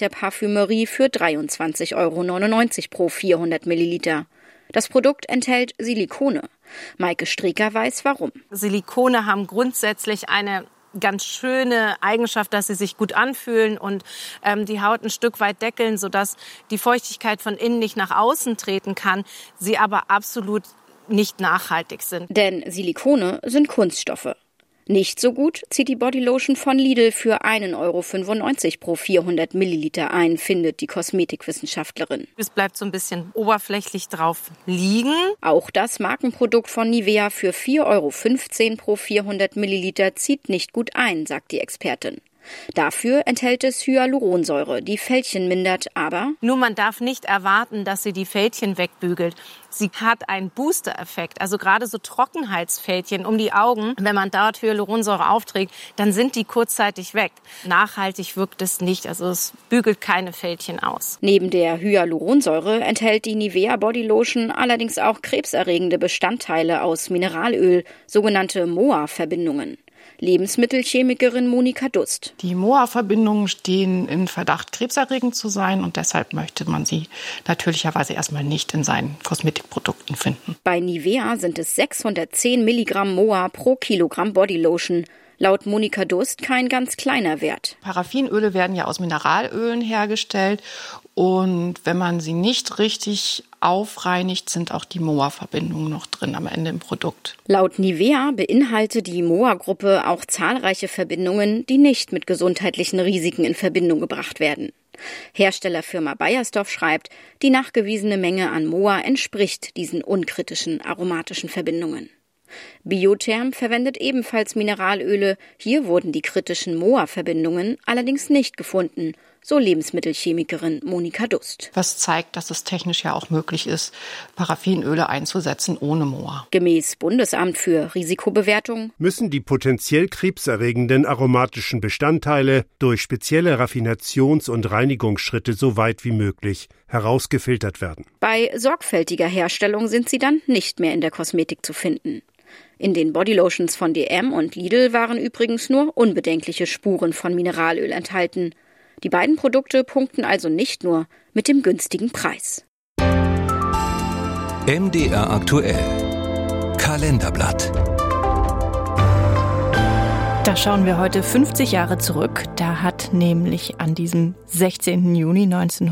der Parfümerie für 23,99 € pro 400 Milliliter. Das Produkt enthält Silikone. Maike Streecker weiß, warum. Silikone haben grundsätzlich eine ganz schöne Eigenschaft, dass sie sich gut anfühlen und die Haut ein Stück weit deckeln, sodass die Feuchtigkeit von innen nicht nach außen treten kann, sie aber absolut nicht nachhaltig sind. Denn Silikone sind Kunststoffe. Nicht so gut zieht die Bodylotion von Lidl für 1,95 € pro 400 Milliliter ein, findet die Kosmetikwissenschaftlerin. Es bleibt so ein bisschen oberflächlich drauf liegen. Auch das Markenprodukt von Nivea für 4,15 € pro 400 Milliliter zieht nicht gut ein, sagt die Expertin. Dafür enthält es Hyaluronsäure, die Fältchen mindert, aber... Nur man darf nicht erwarten, dass sie die Fältchen wegbügelt. Sie hat einen Booster-Effekt, also gerade so Trockenheitsfältchen um die Augen. Wenn man dort Hyaluronsäure aufträgt, dann sind die kurzzeitig weg. Nachhaltig wirkt es nicht, also es bügelt keine Fältchen aus. Neben der Hyaluronsäure enthält die Nivea Bodylotion allerdings auch krebserregende Bestandteile aus Mineralöl, sogenannte MOA-Verbindungen. Lebensmittelchemikerin Monika Dust. Die MOA-Verbindungen stehen in Verdacht, krebserregend zu sein und deshalb möchte man sie natürlicherweise erstmal nicht in seinen Kosmetikprodukten finden. Bei Nivea sind es 610 Milligramm MOA pro Kilogramm Bodylotion. Laut Monika Dust kein ganz kleiner Wert. Paraffinöle werden ja aus Mineralölen hergestellt und wenn man sie nicht richtig aufreinigt, sind auch die MOA-Verbindungen noch drin am Ende im Produkt. Laut Nivea beinhaltet die MOA-Gruppe auch zahlreiche Verbindungen, die nicht mit gesundheitlichen Risiken in Verbindung gebracht werden. Herstellerfirma Beiersdorf schreibt, die nachgewiesene Menge an MOA entspricht diesen unkritischen aromatischen Verbindungen. Biotherm verwendet ebenfalls Mineralöle. Hier wurden die kritischen MOA-Verbindungen allerdings nicht gefunden, so Lebensmittelchemikerin Monika Dust. Was zeigt, dass es technisch ja auch möglich ist, Paraffinöle einzusetzen ohne MOA. Gemäß Bundesamt für Risikobewertung müssen die potenziell krebserregenden aromatischen Bestandteile durch spezielle Raffinations- und Reinigungsschritte so weit wie möglich herausgefiltert werden. Bei sorgfältiger Herstellung sind sie dann nicht mehr in der Kosmetik zu finden. In den Bodylotions von DM und Lidl waren übrigens nur unbedenkliche Spuren von Mineralöl enthalten. Die beiden Produkte punkten also nicht nur mit dem günstigen Preis. MDR aktuell. Kalenderblatt. Da schauen wir heute 50 Jahre zurück. Da hat nämlich an diesem 16. Juni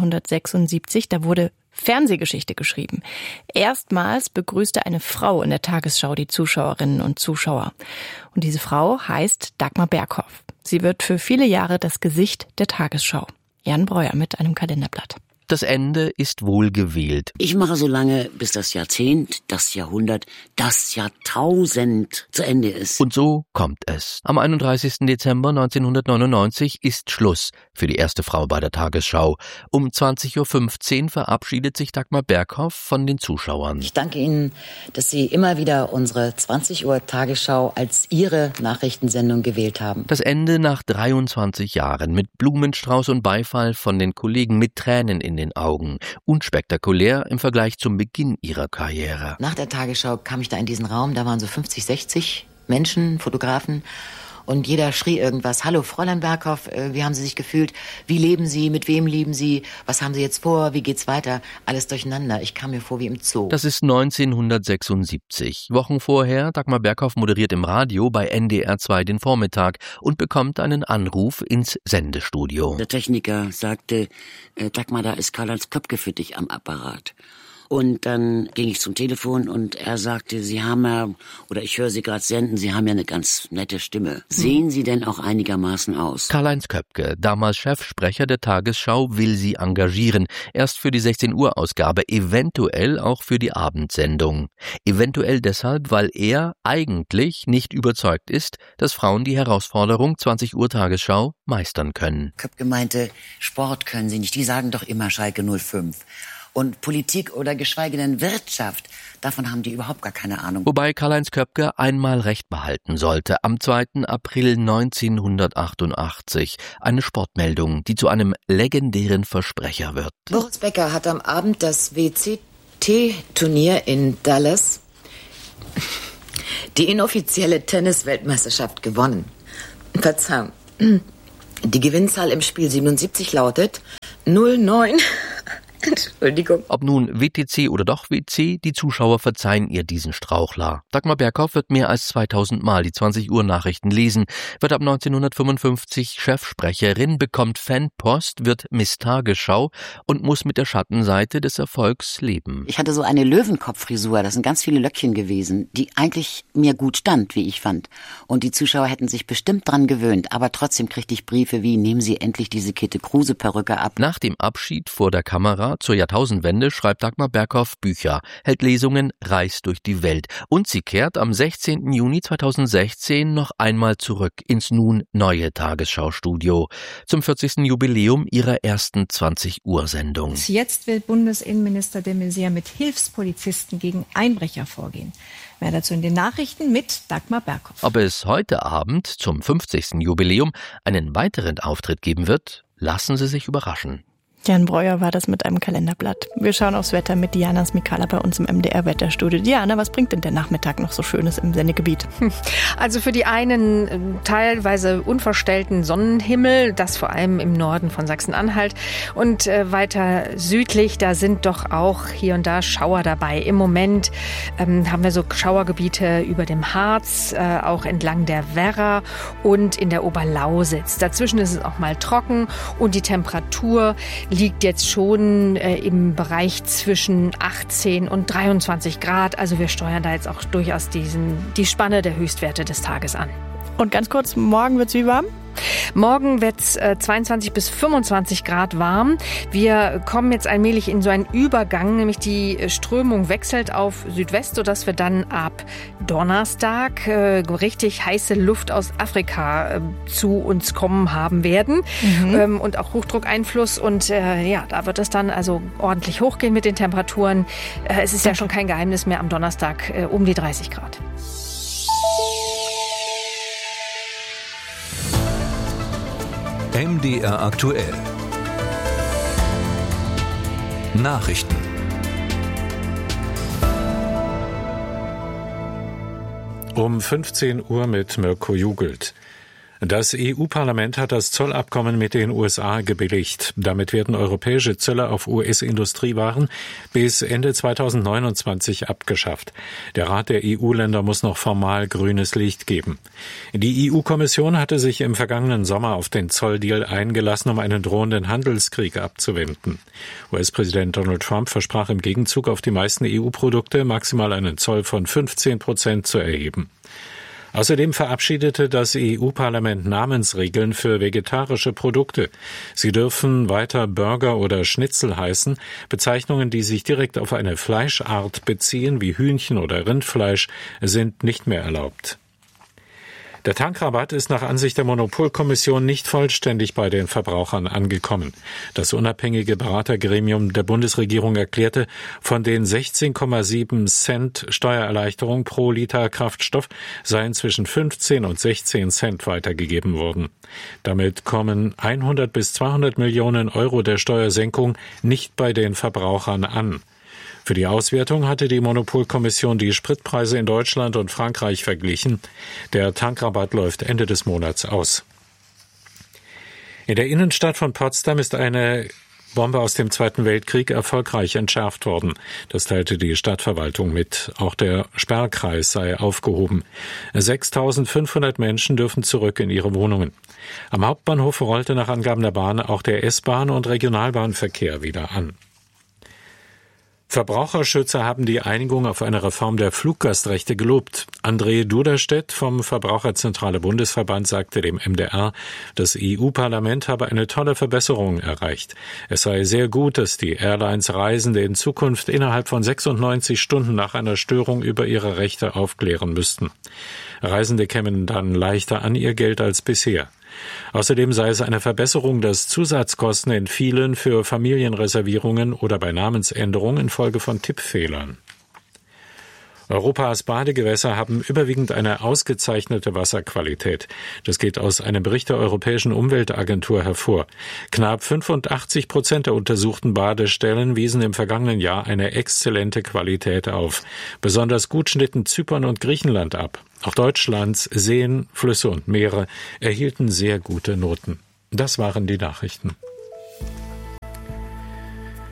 1976, da wurde Fernsehgeschichte geschrieben. Erstmals begrüßte eine Frau in der Tagesschau die Zuschauerinnen und Zuschauer. Und diese Frau heißt Dagmar Berghoff. Sie wird für viele Jahre das Gesicht der Tagesschau. Jan Breuer mit einem Kalenderblatt. Das Ende ist wohl gewählt. Ich mache so lange, bis das Jahrzehnt, das Jahrhundert, das Jahrtausend zu Ende ist. Und so kommt es. Am 31. Dezember 1999 ist Schluss für die erste Frau bei der Tagesschau. Um 20.15 Uhr verabschiedet sich Dagmar Berghoff von den Zuschauern. Ich danke Ihnen, dass Sie immer wieder unsere 20 Uhr Tagesschau als Ihre Nachrichtensendung gewählt haben. Das Ende nach 23 Jahren mit Blumenstrauß und Beifall von den Kollegen mit Tränen in den Augen. Unspektakulär im Vergleich zum Beginn ihrer Karriere. Nach der Tagesschau kam ich da in diesen Raum, da waren so 50, 60 Menschen, Fotografen. Und jeder schrie irgendwas. Hallo, Fräulein Berghoff, wie haben Sie sich gefühlt? Wie leben Sie? Mit wem leben Sie? Was haben Sie jetzt vor? Wie geht's weiter? Alles durcheinander. Ich kam mir vor wie im Zoo. Das ist 1976. Wochen vorher, Dagmar Berghoff moderiert im Radio bei NDR 2 den Vormittag und bekommt einen Anruf ins Sendestudio. Der Techniker sagte, Dagmar, da ist Karl-Heinz Köpke für dich am Apparat. Und dann ging ich zum Telefon und er sagte, Sie haben ja, oder ich höre Sie gerade senden, Sie haben ja eine ganz nette Stimme. Sehen Sie denn auch einigermaßen aus? Karl-Heinz Köpke, damals Chefsprecher der Tagesschau, will Sie engagieren. Erst für die 16 Uhr Ausgabe, eventuell auch für die Abendsendung. Eventuell deshalb, weil er eigentlich nicht überzeugt ist, dass Frauen die Herausforderung 20 Uhr Tagesschau meistern können. Köpke meinte, Sport können Sie nicht, die sagen doch immer Schalke 05. Und Politik oder geschweige denn Wirtschaft, davon haben die überhaupt gar keine Ahnung. Wobei Karl-Heinz Köpke einmal recht behalten sollte. Am 2. April 1988. Eine Sportmeldung, die zu einem legendären Versprecher wird. Boris Becker hat am Abend das WCT-Turnier in Dallas, die inoffizielle Tennis-Weltmeisterschaft, gewonnen. Verzeihung. Die Gewinnzahl im Spiel 77 lautet 09. Entschuldigung. Ob nun WTC oder doch WC, die Zuschauer verzeihen ihr diesen Strauchler. Dagmar Berghoff wird mehr als 2000 Mal die 20-Uhr-Nachrichten lesen, wird ab 1955 Chefsprecherin, bekommt Fanpost, wird Miss Tagesschau und muss mit der Schattenseite des Erfolgs leben. Ich hatte so eine Löwenkopffrisur, das sind ganz viele Löckchen gewesen, die eigentlich mir gut stand, wie ich fand. Und die Zuschauer hätten sich bestimmt dran gewöhnt, aber trotzdem kriegte ich Briefe wie, nehmen Sie endlich diese Käthe-Kruse-Perücke ab. Nach dem Abschied vor der Kamera zur Jahrtausendwende schreibt Dagmar Berghoff Bücher, hält Lesungen, reist durch die Welt. Und sie kehrt am 16. Juni 2016 noch einmal zurück ins nun neue Tagesschau-Studio zum 40. Jubiläum ihrer ersten 20-Uhr-Sendung. Jetzt will Bundesinnenminister de Maizière mit Hilfspolizisten gegen Einbrecher vorgehen. Mehr dazu in den Nachrichten mit Dagmar Berghoff. Ob es heute Abend zum 50. Jubiläum einen weiteren Auftritt geben wird, lassen Sie sich überraschen. Jan Breuer war das mit einem Kalenderblatt. Wir schauen aufs Wetter mit Diana Smikala bei uns im MDR-Wetterstudio. Diana, was bringt denn der Nachmittag noch so Schönes im Sendegebiet? Also für die einen teilweise unverstellten Sonnenhimmel, das vor allem im Norden von Sachsen-Anhalt. Und weiter südlich, da sind doch auch hier und da Schauer dabei. Im Moment haben wir so Schauergebiete über dem Harz, auch entlang der Werra und in der Oberlausitz. Dazwischen ist es auch mal trocken und die Temperatur liegt jetzt schon im Bereich zwischen 18 und 23 Grad. Also wir steuern da jetzt auch durchaus die Spanne der Höchstwerte des Tages an. Und ganz kurz, morgen wird's wie warm? Morgen wird's 22 bis 25 Grad warm. Wir kommen jetzt allmählich in so einen Übergang, nämlich die Strömung wechselt auf Südwest, sodass wir dann ab Donnerstag richtig heiße Luft aus Afrika zu uns kommen haben werden. Und auch Hochdruckeinfluss. Und da wird es dann also ordentlich hochgehen mit den Temperaturen. Es ist ja schon kein Geheimnis mehr, am Donnerstag um die 30 Grad. MDR aktuell. Nachrichten. Um 15 Uhr mit Mirko Jugelt. Das EU-Parlament hat das Zollabkommen mit den USA gebilligt. Damit werden europäische Zölle auf US-Industriewaren bis Ende 2029 abgeschafft. Der Rat der EU-Länder muss noch formal grünes Licht geben. Die EU-Kommission hatte sich im vergangenen Sommer auf den Zolldeal eingelassen, um einen drohenden Handelskrieg abzuwenden. US-Präsident Donald Trump versprach im Gegenzug auf die meisten EU-Produkte maximal einen Zoll von 15% zu erheben. Außerdem verabschiedete das EU-Parlament Namensregeln für vegetarische Produkte. Sie dürfen weiter Burger oder Schnitzel heißen. Bezeichnungen, die sich direkt auf eine Fleischart beziehen, wie Hühnchen oder Rindfleisch, sind nicht mehr erlaubt. Der Tankrabatt ist nach Ansicht der Monopolkommission nicht vollständig bei den Verbrauchern angekommen. Das unabhängige Beratergremium der Bundesregierung erklärte, von den 16,7 Cent Steuererleichterung pro Liter Kraftstoff seien zwischen 15 und 16 Cent weitergegeben worden. Damit kommen 100 bis 200 Millionen Euro der Steuersenkung nicht bei den Verbrauchern an. Für die Auswertung hatte die Monopolkommission die Spritpreise in Deutschland und Frankreich verglichen. Der Tankrabatt läuft Ende des Monats aus. In der Innenstadt von Potsdam ist eine Bombe aus dem Zweiten Weltkrieg erfolgreich entschärft worden. Das teilte die Stadtverwaltung mit. Auch der Sperrkreis sei aufgehoben. 6.500 Menschen dürfen zurück in ihre Wohnungen. Am Hauptbahnhof rollte nach Angaben der Bahn auch der S-Bahn- und Regionalbahnverkehr wieder an. Verbraucherschützer haben die Einigung auf eine Reform der Fluggastrechte gelobt. André Duderstedt vom Verbraucherzentrale Bundesverband sagte dem MDR, das EU-Parlament habe eine tolle Verbesserung erreicht. Es sei sehr gut, dass die Airlines Reisende in Zukunft innerhalb von 96 Stunden nach einer Störung über ihre Rechte aufklären müssten. Reisende kämen dann leichter an ihr Geld als bisher. Außerdem sei es eine Verbesserung, dass Zusatzkosten entfielen für Familienreservierungen oder bei Namensänderungen infolge von Tippfehlern. Europas Badegewässer haben überwiegend eine ausgezeichnete Wasserqualität. Das geht aus einem Bericht der Europäischen Umweltagentur hervor. Knapp 85% der untersuchten Badestellen wiesen im vergangenen Jahr eine exzellente Qualität auf. Besonders gut schnitten Zypern und Griechenland ab. Auch Deutschlands Seen, Flüsse und Meere erhielten sehr gute Noten. Das waren die Nachrichten.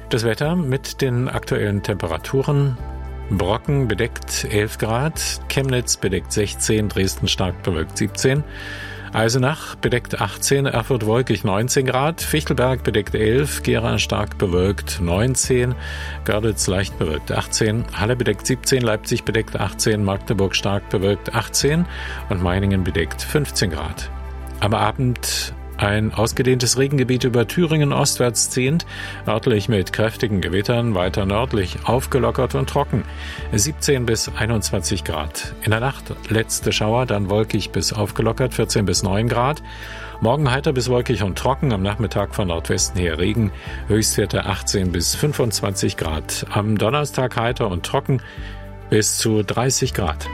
Das Wetter mit den aktuellen Temperaturen. Brocken bedeckt 11 Grad, Chemnitz bedeckt 16, Dresden stark bewölkt 17, Eisenach bedeckt 18, Erfurt wolkig 19 Grad, Fichtelberg bedeckt 11, Gera stark bewölkt 19, Görlitz leicht bewölkt 18, Halle bedeckt 17, Leipzig bedeckt 18, Magdeburg stark bewölkt 18 und Meiningen bedeckt 15 Grad. Am Abend ein ausgedehntes Regengebiet über Thüringen ostwärts ziehend, örtlich mit kräftigen Gewittern, weiter nördlich aufgelockert und trocken, 17 bis 21 Grad. In der Nacht letzte Schauer, dann wolkig bis aufgelockert, 14 bis 9 Grad. Morgen heiter bis wolkig und trocken, am Nachmittag von Nordwesten her Regen, Höchstwerte 18 bis 25 Grad. Am Donnerstag heiter und trocken bis zu 30 Grad.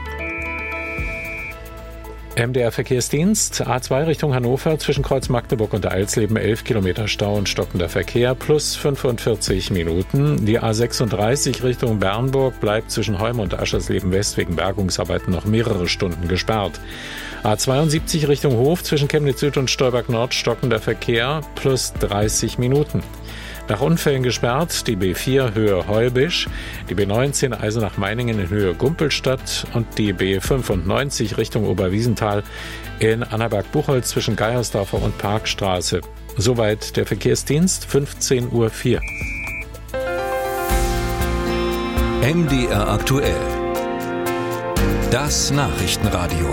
MDR Verkehrsdienst, A2 Richtung Hannover, zwischen Kreuz Magdeburg und Eilsleben 11 Kilometer Stau und stockender Verkehr, plus 45 Minuten. Die A36 Richtung Bernburg bleibt zwischen Heum und Aschersleben West wegen Bergungsarbeiten noch mehrere Stunden gesperrt. A72 Richtung Hof, zwischen Chemnitz Süd und Stolberg Nord stockender Verkehr, plus 30 Minuten. Nach Unfällen gesperrt die B4 Höhe Heubisch, die B19 Eisenach-Meiningen in Höhe Gumpelstadt und die B95 Richtung Oberwiesenthal in Annaberg-Buchholz zwischen Geiersdorfer und Parkstraße. Soweit der Verkehrsdienst, 15:04 Uhr. MDR aktuell. Das Nachrichtenradio.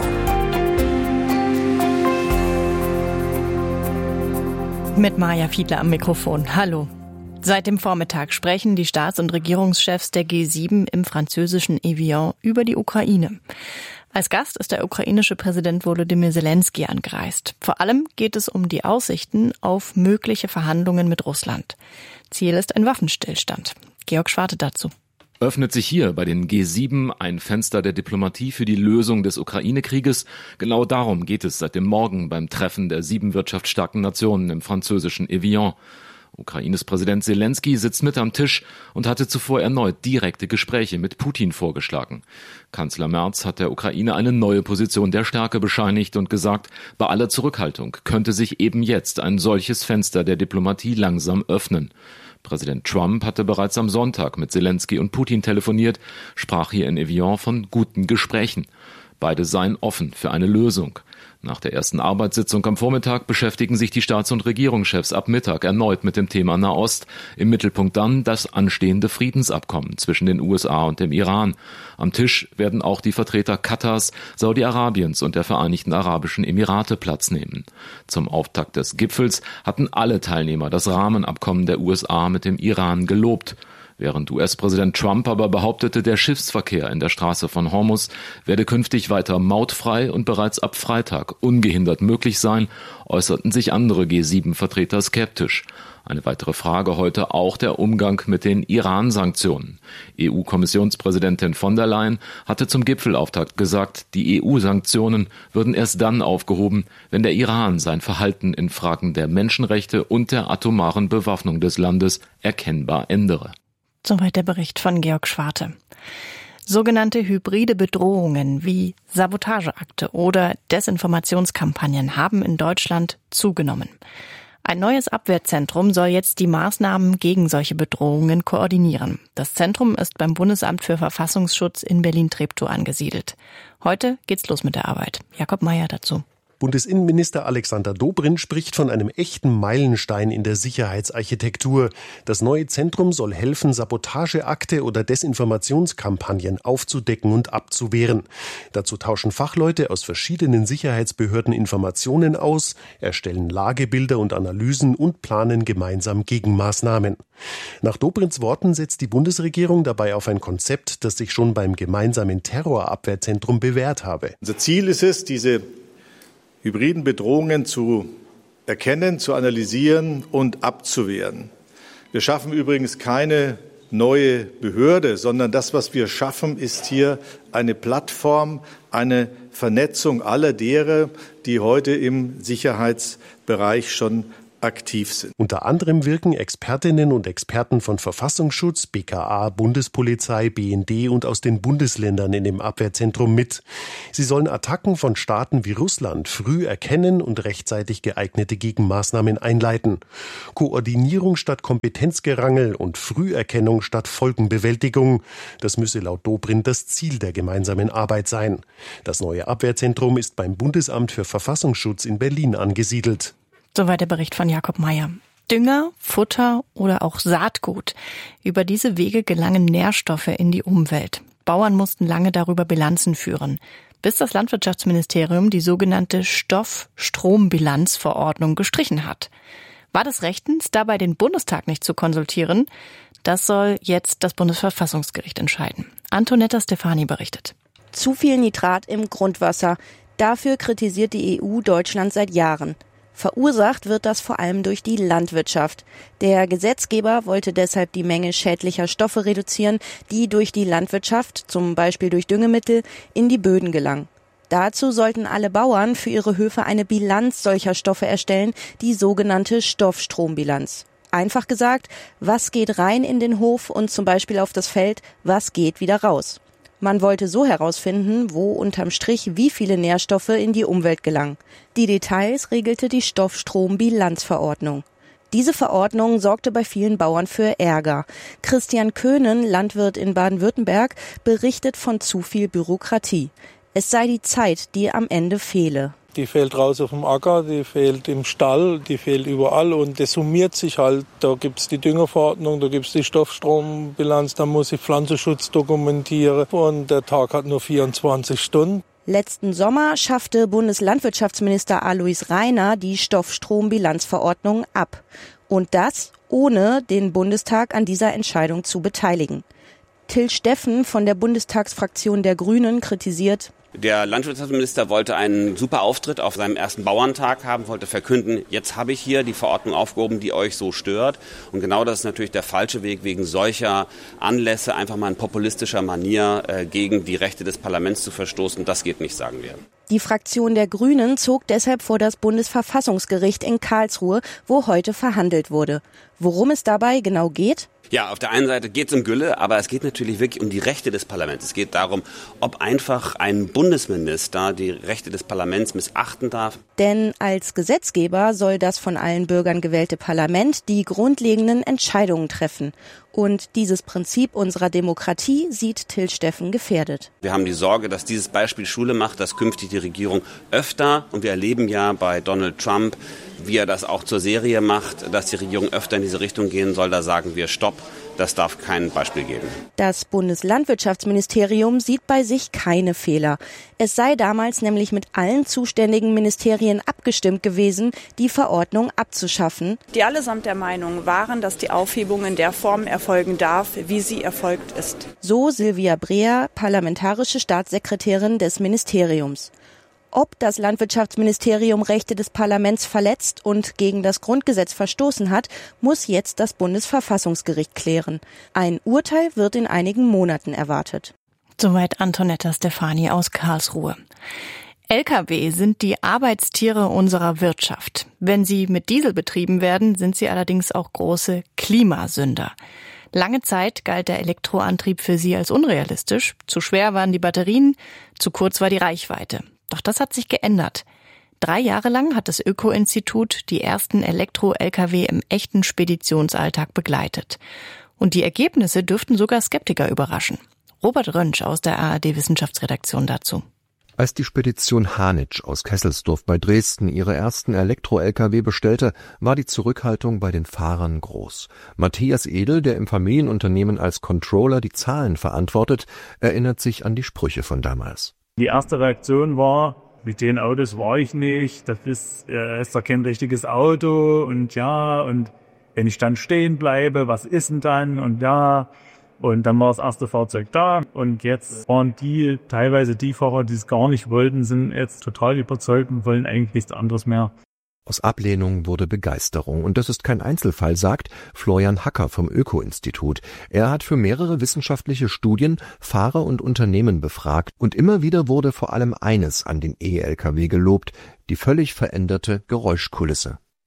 Mit Maja Fiedler am Mikrofon. Hallo. Seit dem Vormittag sprechen die Staats- und Regierungschefs der G7 im französischen Evian über die Ukraine. Als Gast ist der ukrainische Präsident Volodymyr Zelensky angereist. Vor allem geht es um die Aussichten auf mögliche Verhandlungen mit Russland. Ziel ist ein Waffenstillstand. Georg Schwarte dazu. Öffnet sich hier bei den G7 ein Fenster der Diplomatie für die Lösung des Ukraine-Krieges? Genau darum geht es seit dem Morgen beim Treffen der 7 wirtschaftsstarken Nationen im französischen Evian. Ukraines Präsident Zelensky sitzt mit am Tisch und hatte zuvor erneut direkte Gespräche mit Putin vorgeschlagen. Kanzler Merz hat der Ukraine eine neue Position der Stärke bescheinigt und gesagt, bei aller Zurückhaltung könnte sich eben jetzt ein solches Fenster der Diplomatie langsam öffnen. Präsident Trump hatte bereits am Sonntag mit Zelensky und Putin telefoniert, sprach hier in Evian von guten Gesprächen. Beide seien offen für eine Lösung. Nach der ersten Arbeitssitzung am Vormittag beschäftigen sich die Staats- und Regierungschefs ab Mittag erneut mit dem Thema Nahost. Im Mittelpunkt dann das anstehende Friedensabkommen zwischen den USA und dem Iran. Am Tisch werden auch die Vertreter Katars, Saudi-Arabiens und der Vereinigten Arabischen Emirate Platz nehmen. Zum Auftakt des Gipfels hatten alle Teilnehmer das Rahmenabkommen der USA mit dem Iran gelobt. Während US-Präsident Trump aber behauptete, der Schiffsverkehr in der Straße von Hormuz werde künftig weiter mautfrei und bereits ab Freitag ungehindert möglich sein, äußerten sich andere G7-Vertreter skeptisch. Eine weitere Frage heute auch der Umgang mit den Iran-Sanktionen. EU-Kommissionspräsidentin von der Leyen hatte zum Gipfelauftakt gesagt, die EU-Sanktionen würden erst dann aufgehoben, wenn der Iran sein Verhalten in Fragen der Menschenrechte und der atomaren Bewaffnung des Landes erkennbar ändere. Soweit der Bericht von Georg Schwarte. Sogenannte hybride Bedrohungen wie Sabotageakte oder Desinformationskampagnen haben in Deutschland zugenommen. Ein neues Abwehrzentrum soll jetzt die Maßnahmen gegen solche Bedrohungen koordinieren. Das Zentrum ist beim Bundesamt für Verfassungsschutz in Berlin-Treptow angesiedelt. Heute geht's los mit der Arbeit. Jakob Mayer dazu. Bundesinnenminister Alexander Dobrindt spricht von einem echten Meilenstein in der Sicherheitsarchitektur. Das neue Zentrum soll helfen, Sabotageakte oder Desinformationskampagnen aufzudecken und abzuwehren. Dazu tauschen Fachleute aus verschiedenen Sicherheitsbehörden Informationen aus, erstellen Lagebilder und Analysen und planen gemeinsam Gegenmaßnahmen. Nach Dobrindts Worten setzt die Bundesregierung dabei auf ein Konzept, das sich schon beim gemeinsamen Terrorabwehrzentrum bewährt habe. Unser Ziel ist es, diese hybriden Bedrohungen zu erkennen, zu analysieren und abzuwehren. Wir schaffen übrigens keine neue Behörde, sondern das, was wir schaffen, ist hier eine Plattform, eine Vernetzung aller derer, die heute im Sicherheitsbereich schon aktiv sind. Unter anderem wirken Expertinnen und Experten von Verfassungsschutz, BKA, Bundespolizei, BND und aus den Bundesländern in dem Abwehrzentrum mit. Sie sollen Attacken von Staaten wie Russland früh erkennen und rechtzeitig geeignete Gegenmaßnahmen einleiten. Koordinierung statt Kompetenzgerangel und Früherkennung statt Folgenbewältigung. Das müsse laut Dobrindt das Ziel der gemeinsamen Arbeit sein. Das neue Abwehrzentrum ist beim Bundesamt für Verfassungsschutz in Berlin angesiedelt. Soweit der Bericht von Jakob Mayer. Dünger, Futter oder auch Saatgut. Über diese Wege gelangen Nährstoffe in die Umwelt. Bauern mussten lange darüber Bilanzen führen, bis das Landwirtschaftsministerium die sogenannte Stoff-Strom-Bilanz-Verordnung gestrichen hat. War das rechtens, dabei den Bundestag nicht zu konsultieren? Das soll jetzt das Bundesverfassungsgericht entscheiden. Antonetta Stefani berichtet. Zu viel Nitrat im Grundwasser. Dafür kritisiert die EU Deutschland seit Jahren. Verursacht wird das vor allem durch die Landwirtschaft. Der Gesetzgeber wollte deshalb die Menge schädlicher Stoffe reduzieren, die durch die Landwirtschaft, zum Beispiel durch Düngemittel, in die Böden gelangen. Dazu sollten alle Bauern für ihre Höfe eine Bilanz solcher Stoffe erstellen, die sogenannte Stoff-Strom-Bilanz. Einfach gesagt, was geht rein in den Hof und zum Beispiel auf das Feld, was geht wieder raus. Man wollte so herausfinden, wo unterm Strich wie viele Nährstoffe in die Umwelt gelangen. Die Details regelte die Stoff-Strom-Bilanzverordnung. Diese Verordnung sorgte bei vielen Bauern für Ärger. Christian Köhnen, Landwirt in Baden-Württemberg, berichtet von zu viel Bürokratie. Es sei die Zeit, die am Ende fehle. Die fehlt raus auf dem Acker, die fehlt im Stall, die fehlt überall und das summiert sich halt. Da gibt's die Düngerverordnung, da gibt's die Stoffstrombilanz, da muss ich Pflanzenschutz dokumentieren und der Tag hat nur 24 Stunden. Letzten Sommer schaffte Bundeslandwirtschaftsminister Alois Rainer die Stoffstrombilanzverordnung ab. Und das ohne den Bundestag an dieser Entscheidung zu beteiligen. Till Steffen von der Bundestagsfraktion der Grünen kritisiert: Der Landwirtschaftsminister wollte einen super Auftritt auf seinem ersten Bauerntag haben, wollte verkünden, jetzt habe ich hier die Verordnung aufgehoben, die euch so stört. Und genau das ist natürlich der falsche Weg, wegen solcher Anlässe einfach mal in populistischer Manier gegen die Rechte des Parlaments zu verstoßen. Das geht nicht, sagen wir. Die Fraktion der Grünen zog deshalb vor das Bundesverfassungsgericht in Karlsruhe, wo heute verhandelt wurde. Worum es dabei genau geht? Ja, auf der einen Seite geht es um Gülle, aber es geht natürlich wirklich um die Rechte des Parlaments. Es geht darum, ob einfach ein Bundesminister die Rechte des Parlaments missachten darf. Denn als Gesetzgeber soll das von allen Bürgern gewählte Parlament die grundlegenden Entscheidungen treffen. Und dieses Prinzip unserer Demokratie sieht Till Steffen gefährdet. Wir haben die Sorge, dass dieses Beispiel Schule macht, dass künftig die Regierung öfter, und wir erleben ja bei Donald Trump, wie er das auch zur Serie macht, dass die Regierung öfter in diese Richtung gehen soll. Da sagen wir Stopp, das darf kein Beispiel geben. Das Bundeslandwirtschaftsministerium sieht bei sich keine Fehler. Es sei damals nämlich mit allen zuständigen Ministerien abgestimmt gewesen, die Verordnung abzuschaffen. Die allesamt der Meinung waren, dass die Aufhebung in der Form erfolgen darf, wie sie erfolgt ist. So Silvia Breer, parlamentarische Staatssekretärin des Ministeriums. Ob das Landwirtschaftsministerium Rechte des Parlaments verletzt und gegen das Grundgesetz verstoßen hat, muss jetzt das Bundesverfassungsgericht klären. Ein Urteil wird in einigen Monaten erwartet. Soweit Antonetta Stefani aus Karlsruhe. Lkw sind die Arbeitstiere unserer Wirtschaft. Wenn sie mit Diesel betrieben werden, sind sie allerdings auch große Klimasünder. Lange Zeit galt der Elektroantrieb für sie als unrealistisch. Zu schwer waren die Batterien, zu kurz war die Reichweite. Doch das hat sich geändert. 3 Jahre lang hat das Öko-Institut die ersten Elektro-Lkw im echten Speditionsalltag begleitet. Und die Ergebnisse dürften sogar Skeptiker überraschen. Robert Röntsch aus der ARD-Wissenschaftsredaktion dazu. Als die Spedition Hanitsch aus Kesselsdorf bei Dresden ihre ersten Elektro-Lkw bestellte, war die Zurückhaltung bei den Fahrern groß. Matthias Edel, der im Familienunternehmen als Controller die Zahlen verantwortet, erinnert sich an die Sprüche von damals. Die erste Reaktion war, mit den Autos war ich nicht, das ist ja kein richtiges Auto und ja, und wenn ich dann stehen bleibe, was ist denn dann und ja, und dann war das erste Fahrzeug da und jetzt waren die, teilweise die Fahrer, die es gar nicht wollten, sind jetzt total überzeugt und wollen eigentlich nichts anderes mehr. Aus Ablehnung wurde Begeisterung. Und das ist kein Einzelfall, sagt Florian Hacker vom Öko-Institut. Er hat für mehrere wissenschaftliche Studien Fahrer und Unternehmen befragt. Und immer wieder wurde vor allem eines an den E-Lkw gelobt: die völlig veränderte Geräuschkulisse.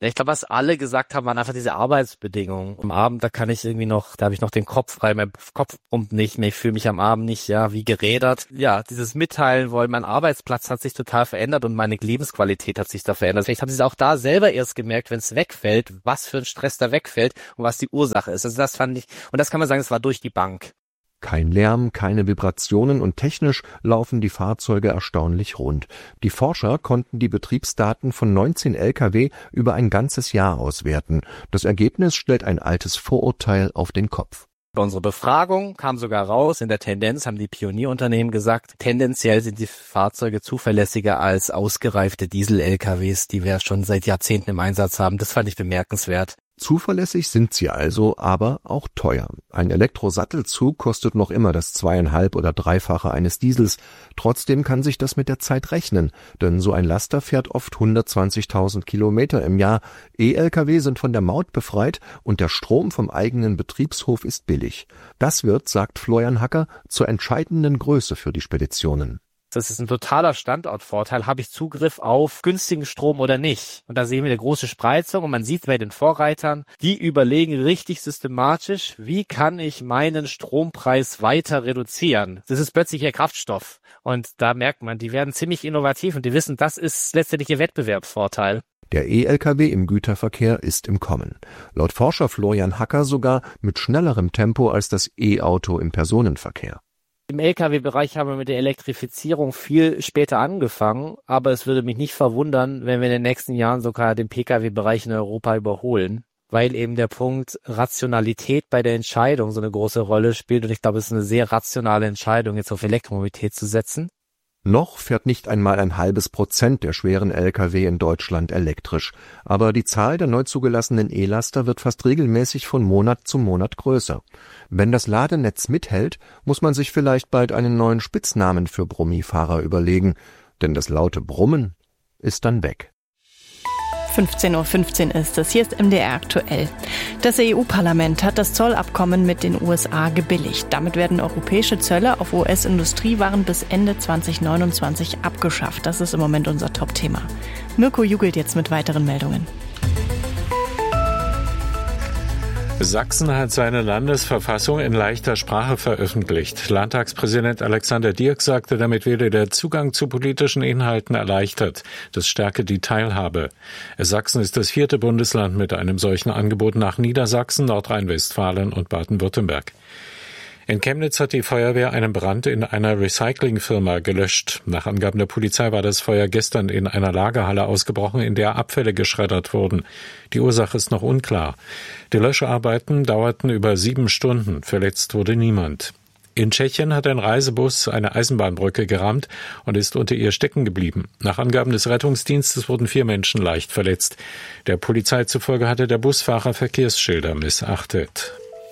Ja, ich glaube, was alle gesagt haben, waren einfach diese Arbeitsbedingungen. Am Abend, da habe ich noch den Kopf frei, mein Kopf pumpt nicht mehr, ich fühle mich am Abend nicht, wie gerädert. Ja, dieses Mitteilen wollen, mein Arbeitsplatz hat sich total verändert und meine Lebensqualität hat sich da verändert. Vielleicht haben sie es auch da selber erst gemerkt, wenn es wegfällt, was für ein Stress da wegfällt und was die Ursache ist. Also das fand ich, und das kann man sagen, es war durch die Bank. Kein Lärm, keine Vibrationen und technisch laufen die Fahrzeuge erstaunlich rund. Die Forscher konnten die Betriebsdaten von 19 Lkw über ein ganzes Jahr auswerten. Das Ergebnis stellt ein altes Vorurteil auf den Kopf. Bei unserer Befragung kam sogar raus, in der Tendenz haben die Pionierunternehmen gesagt, tendenziell sind die Fahrzeuge zuverlässiger als ausgereifte Diesel-LKWs, die wir schon seit Jahrzehnten im Einsatz haben. Das fand ich bemerkenswert. Zuverlässig sind sie also, aber auch teuer. Ein Elektrosattelzug kostet noch immer das 2,5- oder 3-fache eines Diesels. Trotzdem kann sich das mit der Zeit rechnen, denn so ein Laster fährt oft 120.000 Kilometer im Jahr. E-Lkw sind von der Maut befreit und der Strom vom eigenen Betriebshof ist billig. Das wird, sagt Florian Hacker, zur entscheidenden Größe für die Speditionen. Das ist ein totaler Standortvorteil. Habe ich Zugriff auf günstigen Strom oder nicht? Und da sehen wir eine große Spreizung und man sieht bei den Vorreitern, die überlegen richtig systematisch, wie kann ich meinen Strompreis weiter reduzieren? Das ist plötzlich ihr Kraftstoff. Und da merkt man, die werden ziemlich innovativ und die wissen, das ist letztendlich ihr Wettbewerbsvorteil. Der E-Lkw im Güterverkehr ist im Kommen. Laut Forscher Florian Hacker sogar mit schnellerem Tempo als das E-Auto im Personenverkehr. Im Lkw-Bereich haben wir mit der Elektrifizierung viel später angefangen, aber es würde mich nicht verwundern, wenn wir in den nächsten Jahren sogar den Pkw-Bereich in Europa überholen, weil eben der Punkt Rationalität bei der Entscheidung so eine große Rolle spielt und ich glaube, es ist eine sehr rationale Entscheidung, jetzt auf Elektromobilität zu setzen. Noch fährt nicht einmal 0,5% der schweren Lkw in Deutschland elektrisch. Aber die Zahl der neu zugelassenen E-Laster wird fast regelmäßig von Monat zu Monat größer. Wenn das Ladenetz mithält, muss man sich vielleicht bald einen neuen Spitznamen für Brummifahrer überlegen. Denn das laute Brummen ist dann weg. 15:15 Uhr ist es. Hier ist MDR aktuell. Das EU-Parlament hat das Zollabkommen mit den USA gebilligt. Damit werden europäische Zölle auf US-Industriewaren bis Ende 2029 abgeschafft. Das ist im Moment unser Top-Thema. Mirko jubelt jetzt mit weiteren Meldungen. Sachsen hat seine Landesverfassung in leichter Sprache veröffentlicht. Landtagspräsident Alexander Dirk sagte, damit werde der Zugang zu politischen Inhalten erleichtert. Das stärke die Teilhabe. Sachsen ist das 4. Bundesland mit einem solchen Angebot nach Niedersachsen, Nordrhein-Westfalen und Baden-Württemberg. In Chemnitz hat die Feuerwehr einen Brand in einer Recyclingfirma gelöscht. Nach Angaben der Polizei war das Feuer gestern in einer Lagerhalle ausgebrochen, in der Abfälle geschreddert wurden. Die Ursache ist noch unklar. Die Löscharbeiten dauerten über 7 Stunden. Verletzt wurde niemand. In Tschechien hat ein Reisebus eine Eisenbahnbrücke gerammt und ist unter ihr stecken geblieben. Nach Angaben des Rettungsdienstes wurden 4 Menschen leicht verletzt. Der Polizei zufolge hatte der Busfahrer Verkehrsschilder missachtet.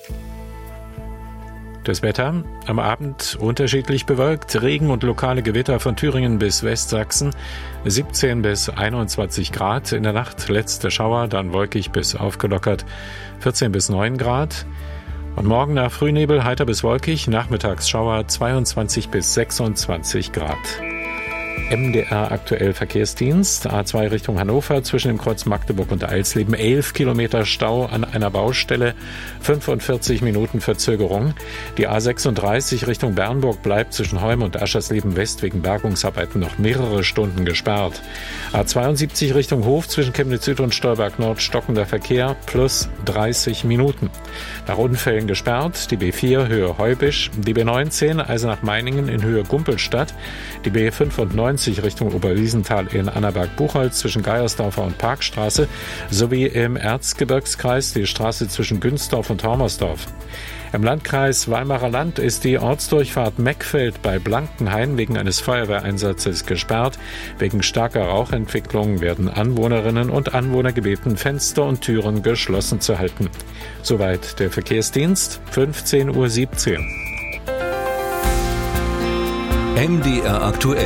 Das Wetter am Abend unterschiedlich bewölkt, Regen und lokale Gewitter von Thüringen bis Westsachsen, 17 bis 21 Grad, in der Nacht letzte Schauer, dann wolkig bis aufgelockert, 14 bis 9 Grad. Und morgen nach Frühnebel heiter bis wolkig, nachmittags Schauer, 22 bis 26 Grad. MDR aktuell Verkehrsdienst, A2 Richtung Hannover, zwischen dem Kreuz Magdeburg und Eilsleben 11 Kilometer Stau an einer Baustelle, 45 Minuten Verzögerung. Die A36 Richtung Bernburg bleibt zwischen Heum und Aschersleben West wegen Bergungsarbeiten noch mehrere Stunden gesperrt. A72 Richtung Hof zwischen Chemnitz Süd und Stolberg Nord stockender Verkehr plus 30 Minuten. Nach Unfällen gesperrt, die B4 Höhe Heubisch, die B19 Eisenach-Meiningen in Höhe Gumpelstadt, die B95 Richtung Oberwiesenthal in Annaberg-Buchholz zwischen Geiersdorfer und Parkstraße sowie im Erzgebirgskreis die Straße zwischen Günzdorf und Hormersdorf. Im Landkreis Weimarer Land ist die Ortsdurchfahrt Meckfeld bei Blankenhain wegen eines Feuerwehreinsatzes gesperrt. Wegen starker Rauchentwicklung werden Anwohnerinnen und Anwohner gebeten, Fenster und Türen geschlossen zu halten. Soweit der Verkehrsdienst, 15:17 Uhr. MDR aktuell.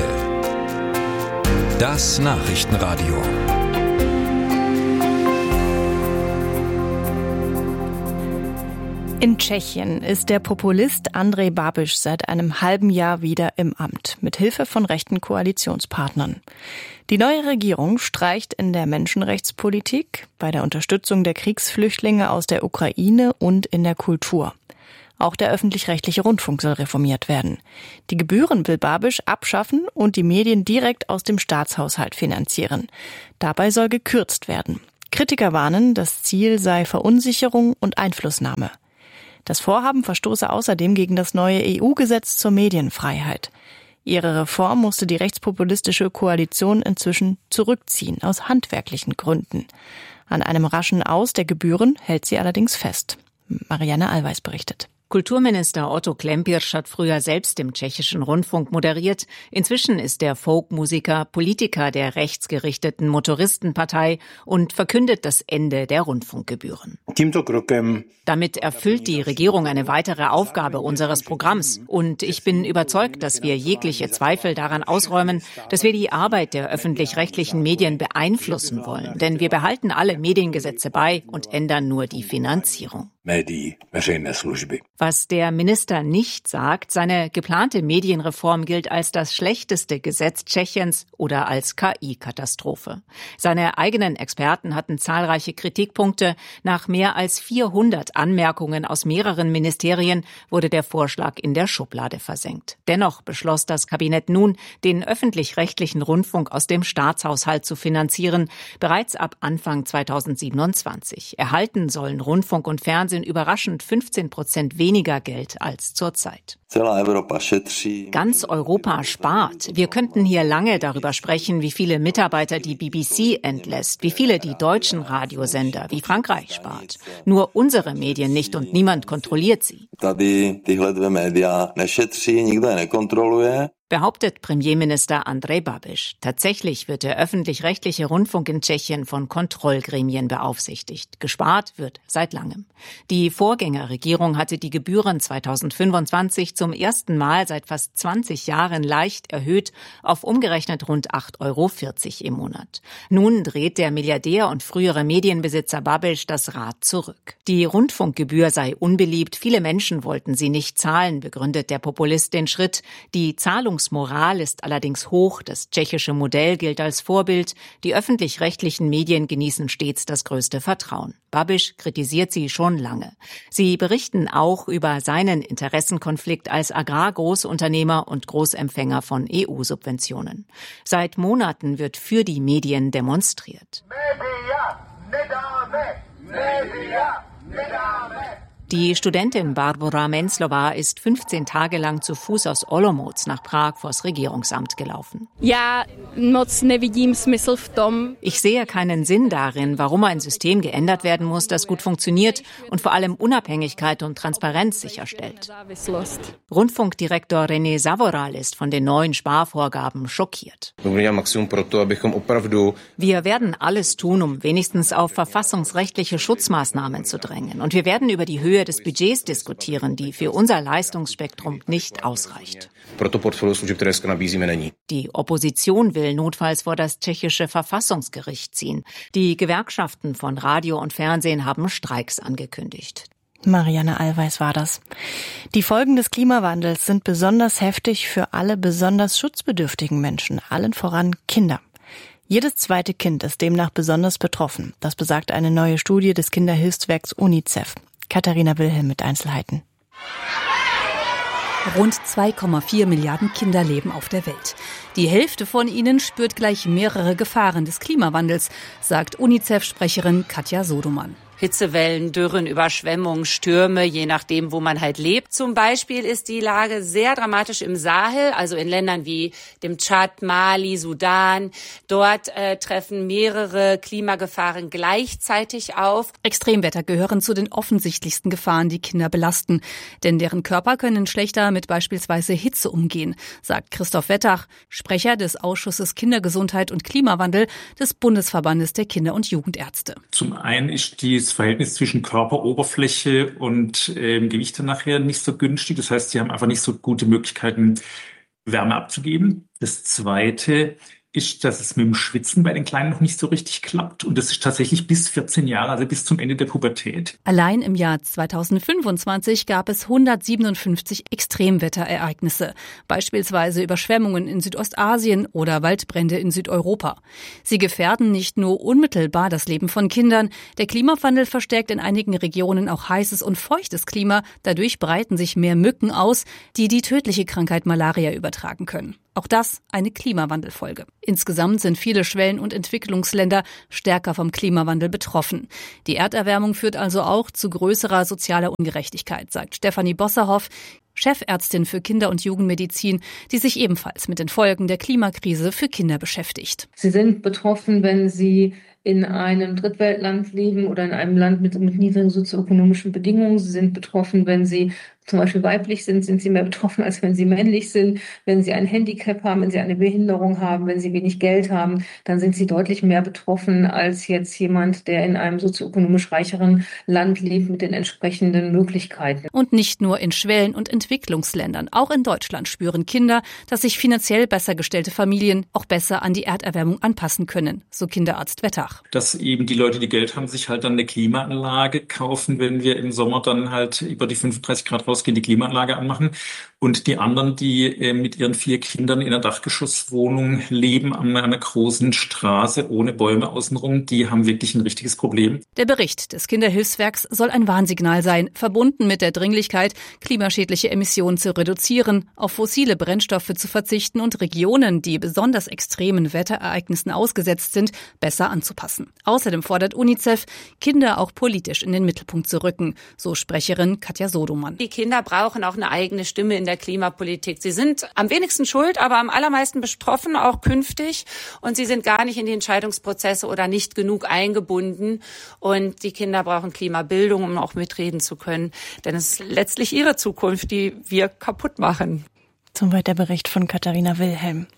Das Nachrichtenradio. In Tschechien ist der Populist Andrej Babiš seit einem halben Jahr wieder im Amt, mit Hilfe von rechten Koalitionspartnern. Die neue Regierung streicht in der Menschenrechtspolitik, bei der Unterstützung der Kriegsflüchtlinge aus der Ukraine und in der Kultur. Auch der öffentlich-rechtliche Rundfunk soll reformiert werden. Die Gebühren will Babiš abschaffen und die Medien direkt aus dem Staatshaushalt finanzieren. Dabei soll gekürzt werden. Kritiker warnen, das Ziel sei Verunsicherung und Einflussnahme. Das Vorhaben verstoße außerdem gegen das neue EU-Gesetz zur Medienfreiheit. Ihre Reform musste die rechtspopulistische Koalition inzwischen zurückziehen, aus handwerklichen Gründen. An einem raschen Aus der Gebühren hält sie allerdings fest. Marianne Allweis berichtet. Kulturminister Otto Klempirsch hat früher selbst im tschechischen Rundfunk moderiert. Inzwischen ist er Folkmusiker, Politiker der rechtsgerichteten Motoristenpartei und verkündet das Ende der Rundfunkgebühren. Damit erfüllt die Regierung eine weitere Aufgabe unseres Programms. Und ich bin überzeugt, dass wir jegliche Zweifel daran ausräumen, dass wir die Arbeit der öffentlich-rechtlichen Medien beeinflussen wollen. Denn wir behalten alle Mediengesetze bei und ändern nur die Finanzierung. Was der Minister nicht sagt, seine geplante Medienreform gilt als das schlechteste Gesetz Tschechiens oder als KI-Katastrophe. Seine eigenen Experten hatten zahlreiche Kritikpunkte. Nach mehr als 400 Anmerkungen aus mehreren Ministerien wurde der Vorschlag in der Schublade versenkt. Dennoch beschloss das Kabinett nun, den öffentlich-rechtlichen Rundfunk aus dem Staatshaushalt zu finanzieren, bereits ab Anfang 2027. Erhalten sollen Rundfunk und Fernsehen überraschend 15% weniger Geld als zurzeit. Ganz Europa spart. Wir könnten hier lange darüber sprechen, wie viele Mitarbeiter die BBC entlässt, wie viele die deutschen Radiosender, wie Frankreich spart. Nur unsere Medien nicht und niemand kontrolliert sie. Behauptet Premierminister Andrej Babiš. Tatsächlich wird der öffentlich-rechtliche Rundfunk in Tschechien von Kontrollgremien beaufsichtigt. Gespart wird seit langem. Die Vorgängerregierung hatte die Gebühren 2025 zum ersten Mal seit fast 20 Jahren leicht erhöht auf umgerechnet rund 8,40 € im Monat. Nun dreht der Milliardär und frühere Medienbesitzer Babiš das Rad zurück. Die Rundfunkgebühr sei unbeliebt, viele Menschen wollten sie nicht zahlen, begründet der Populist den Schritt. Die Zahlungsmoral ist allerdings hoch, das tschechische Modell gilt als Vorbild, die öffentlich-rechtlichen Medien genießen stets das größte Vertrauen. Babiš kritisiert sie schon lange. Sie berichten auch über seinen Interessenkonflikt als Agrargroßunternehmer und Großempfänger von EU-Subventionen. Seit Monaten wird für die Medien demonstriert. Die Studentin Barbora Menclová ist 15 Tage lang zu Fuß aus Olomouc nach Prag vors Regierungsamt gelaufen. Ich sehe keinen Sinn darin, warum ein System geändert werden muss, das gut funktioniert und vor allem Unabhängigkeit und Transparenz sicherstellt. Rundfunkdirektor René Savoral ist von den neuen Sparvorgaben schockiert. Wir werden alles tun, um wenigstens auf verfassungsrechtliche Schutzmaßnahmen zu drängen. Und wir werden über die Höhe des Budgets diskutieren, die für unser Leistungsspektrum nicht ausreicht. Die Opposition will notfalls vor das tschechische Verfassungsgericht ziehen. Die Gewerkschaften von Radio und Fernsehen haben Streiks angekündigt. Marianne Allweis war das. Die Folgen des Klimawandels sind besonders heftig für alle besonders schutzbedürftigen Menschen, allen voran Kinder. Jedes zweite Kind ist demnach besonders betroffen. Das besagt eine neue Studie des Kinderhilfswerks UNICEF. Katharina Wilhelm mit Einzelheiten. Rund 2,4 Milliarden Kinder leben auf der Welt. Die Hälfte von ihnen spürt gleich mehrere Gefahren des Klimawandels, sagt UNICEF-Sprecherin Katja Sodoman. Hitzewellen, Dürren, Überschwemmungen, Stürme, je nachdem, wo man halt lebt. Zum Beispiel ist die Lage sehr dramatisch im Sahel, also in Ländern wie dem Tschad, Mali, Sudan. Dort treffen mehrere Klimagefahren gleichzeitig auf. Extremwetter gehören zu den offensichtlichsten Gefahren, die Kinder belasten. Denn deren Körper können schlechter mit beispielsweise Hitze umgehen, sagt Christoph Wettach, Sprecher des Ausschusses Kindergesundheit und Klimawandel des Bundesverbandes der Kinder- und Jugendärzte. Zum einen ist das Verhältnis zwischen Körperoberfläche und Gewicht dann nachher nicht so günstig. Das heißt, sie haben einfach nicht so gute Möglichkeiten, Wärme abzugeben. Das Zweite ist, dass es mit dem Schwitzen bei den Kleinen noch nicht so richtig klappt. Und das ist tatsächlich bis 14 Jahre, also bis zum Ende der Pubertät. Allein im Jahr 2025 gab es 157 Extremwetterereignisse, beispielsweise Überschwemmungen in Südostasien oder Waldbrände in Südeuropa. Sie gefährden nicht nur unmittelbar das Leben von Kindern, der Klimawandel verstärkt in einigen Regionen auch heißes und feuchtes Klima, dadurch breiten sich mehr Mücken aus, die die tödliche Krankheit Malaria übertragen können. Auch das eine Klimawandelfolge. Insgesamt sind viele Schwellen- und Entwicklungsländer stärker vom Klimawandel betroffen. Die Erderwärmung führt also auch zu größerer sozialer Ungerechtigkeit, sagt Stefanie Bosserhoff, Chefärztin für Kinder- und Jugendmedizin, die sich ebenfalls mit den Folgen der Klimakrise für Kinder beschäftigt. Sie sind betroffen, wenn sie in einem Drittweltland leben oder in einem Land mit niedrigen sozioökonomischen Bedingungen. Sie sind betroffen, wenn sie zum Beispiel weiblich sind sie mehr betroffen, als wenn sie männlich sind. Wenn sie ein Handicap haben, wenn sie eine Behinderung haben, wenn sie wenig Geld haben, dann sind sie deutlich mehr betroffen als jetzt jemand, der in einem sozioökonomisch reicheren Land lebt mit den entsprechenden Möglichkeiten. Und nicht nur in Schwellen- und Entwicklungsländern. Auch in Deutschland spüren Kinder, dass sich finanziell besser gestellte Familien auch besser an die Erderwärmung anpassen können, so Kinderarzt Wettach. Dass eben die Leute, die Geld haben, sich halt dann eine Klimaanlage kaufen, wenn wir im Sommer dann halt über die 35 Grad rausgehen, die Klimaanlage anmachen. Und die anderen, die mit ihren 4 Kindern in einer Dachgeschosswohnung leben, an einer großen Straße ohne Bäume außenrum, die haben wirklich ein richtiges Problem. Der Bericht des Kinderhilfswerks soll ein Warnsignal sein, verbunden mit der Dringlichkeit, klimaschädliche Emissionen zu reduzieren, auf fossile Brennstoffe zu verzichten und Regionen, die besonders extremen Wetterereignissen ausgesetzt sind, besser anzupassen. Außerdem fordert UNICEF, Kinder auch politisch in den Mittelpunkt zu rücken, so Sprecherin Katja Sodomann. Die Kinder brauchen auch eine eigene Stimme in der Klimapolitik. Sie sind am wenigsten schuld, aber am allermeisten betroffen, auch künftig. Und sie sind gar nicht in die Entscheidungsprozesse oder nicht genug eingebunden. Und die Kinder brauchen Klimabildung, um auch mitreden zu können. Denn es ist letztlich ihre Zukunft, die wir kaputt machen. Soweit der Bericht von Katharina Wilhelm.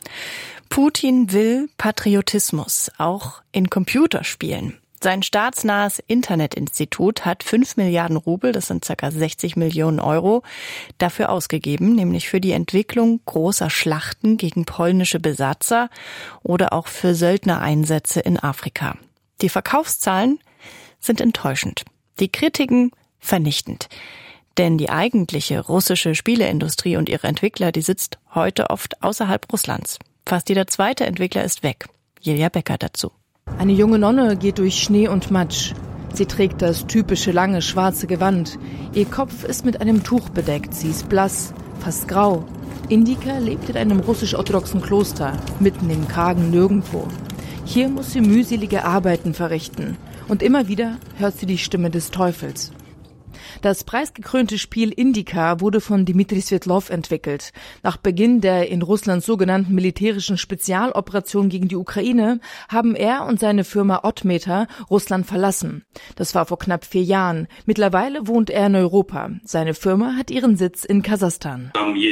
Putin will Patriotismus, auch in Computerspielen. Sein staatsnahes Internetinstitut hat 5 Milliarden Rubel, das sind ca. 60 Millionen Euro, dafür ausgegeben, nämlich für die Entwicklung großer Schlachten gegen polnische Besatzer oder auch für Söldnereinsätze in Afrika. Die Verkaufszahlen sind enttäuschend, die Kritiken vernichtend. Denn die eigentliche russische Spieleindustrie und ihre Entwickler, die sitzt heute oft außerhalb Russlands. Fast jeder zweite Entwickler ist weg. Julia Becker dazu. Eine junge Nonne geht durch Schnee und Matsch. Sie trägt das typische lange schwarze Gewand. Ihr Kopf ist mit einem Tuch bedeckt. Sie ist blass, fast grau. Indika lebt in einem russisch-orthodoxen Kloster, mitten im kargen Nirgendwo. Hier muss sie mühselige Arbeiten verrichten. Und immer wieder hört sie die Stimme des Teufels. Das preisgekrönte Spiel Indika wurde von Dmitri Svetlov entwickelt. Nach Beginn der in Russland sogenannten militärischen Spezialoperation gegen die Ukraine haben er und seine Firma Oddmeter Russland verlassen. Das war vor knapp 4 Jahren. Mittlerweile wohnt er in Europa. Seine Firma hat ihren Sitz in Kasachstan.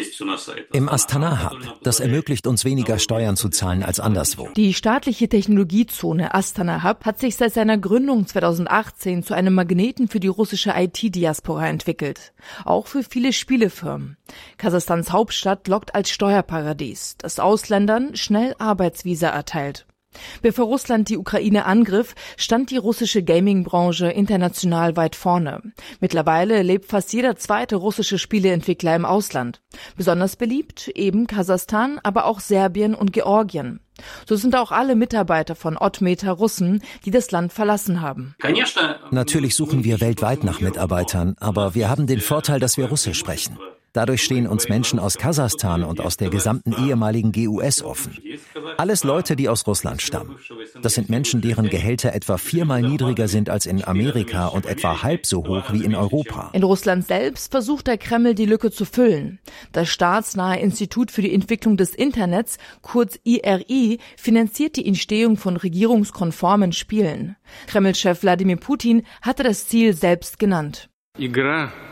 Im Astana Hub. Das ermöglicht uns weniger Steuern zu zahlen als anderswo. Die staatliche Technologiezone Astana Hub hat sich seit seiner Gründung 2018 zu einem Magneten für die russische IT-Diaspora entwickelt. Auch für viele Spielefirmen. Kasachstans Hauptstadt lockt als Steuerparadies, das Ausländern schnell Arbeitsvisa erteilt. Bevor Russland die Ukraine angriff, stand die russische Gaming-Branche international weit vorne. Mittlerweile lebt fast jeder zweite russische Spieleentwickler im Ausland. Besonders beliebt eben Kasachstan, aber auch Serbien und Georgien. So sind auch alle Mitarbeiter von Oddmeter Russen, die das Land verlassen haben. Natürlich suchen wir weltweit nach Mitarbeitern, aber wir haben den Vorteil, dass wir Russisch sprechen. Dadurch stehen uns Menschen aus Kasachstan und aus der gesamten ehemaligen GUS offen. Alles Leute, die aus Russland stammen. Das sind Menschen, deren Gehälter etwa 4-mal niedriger sind als in Amerika und etwa halb so hoch wie in Europa. In Russland selbst versucht der Kreml, die Lücke zu füllen. Das staatsnahe Institut für die Entwicklung des Internets, kurz IRI, finanziert die Entstehung von regierungskonformen Spielen. Kreml-Chef Wladimir Putin hatte das Ziel selbst genannt.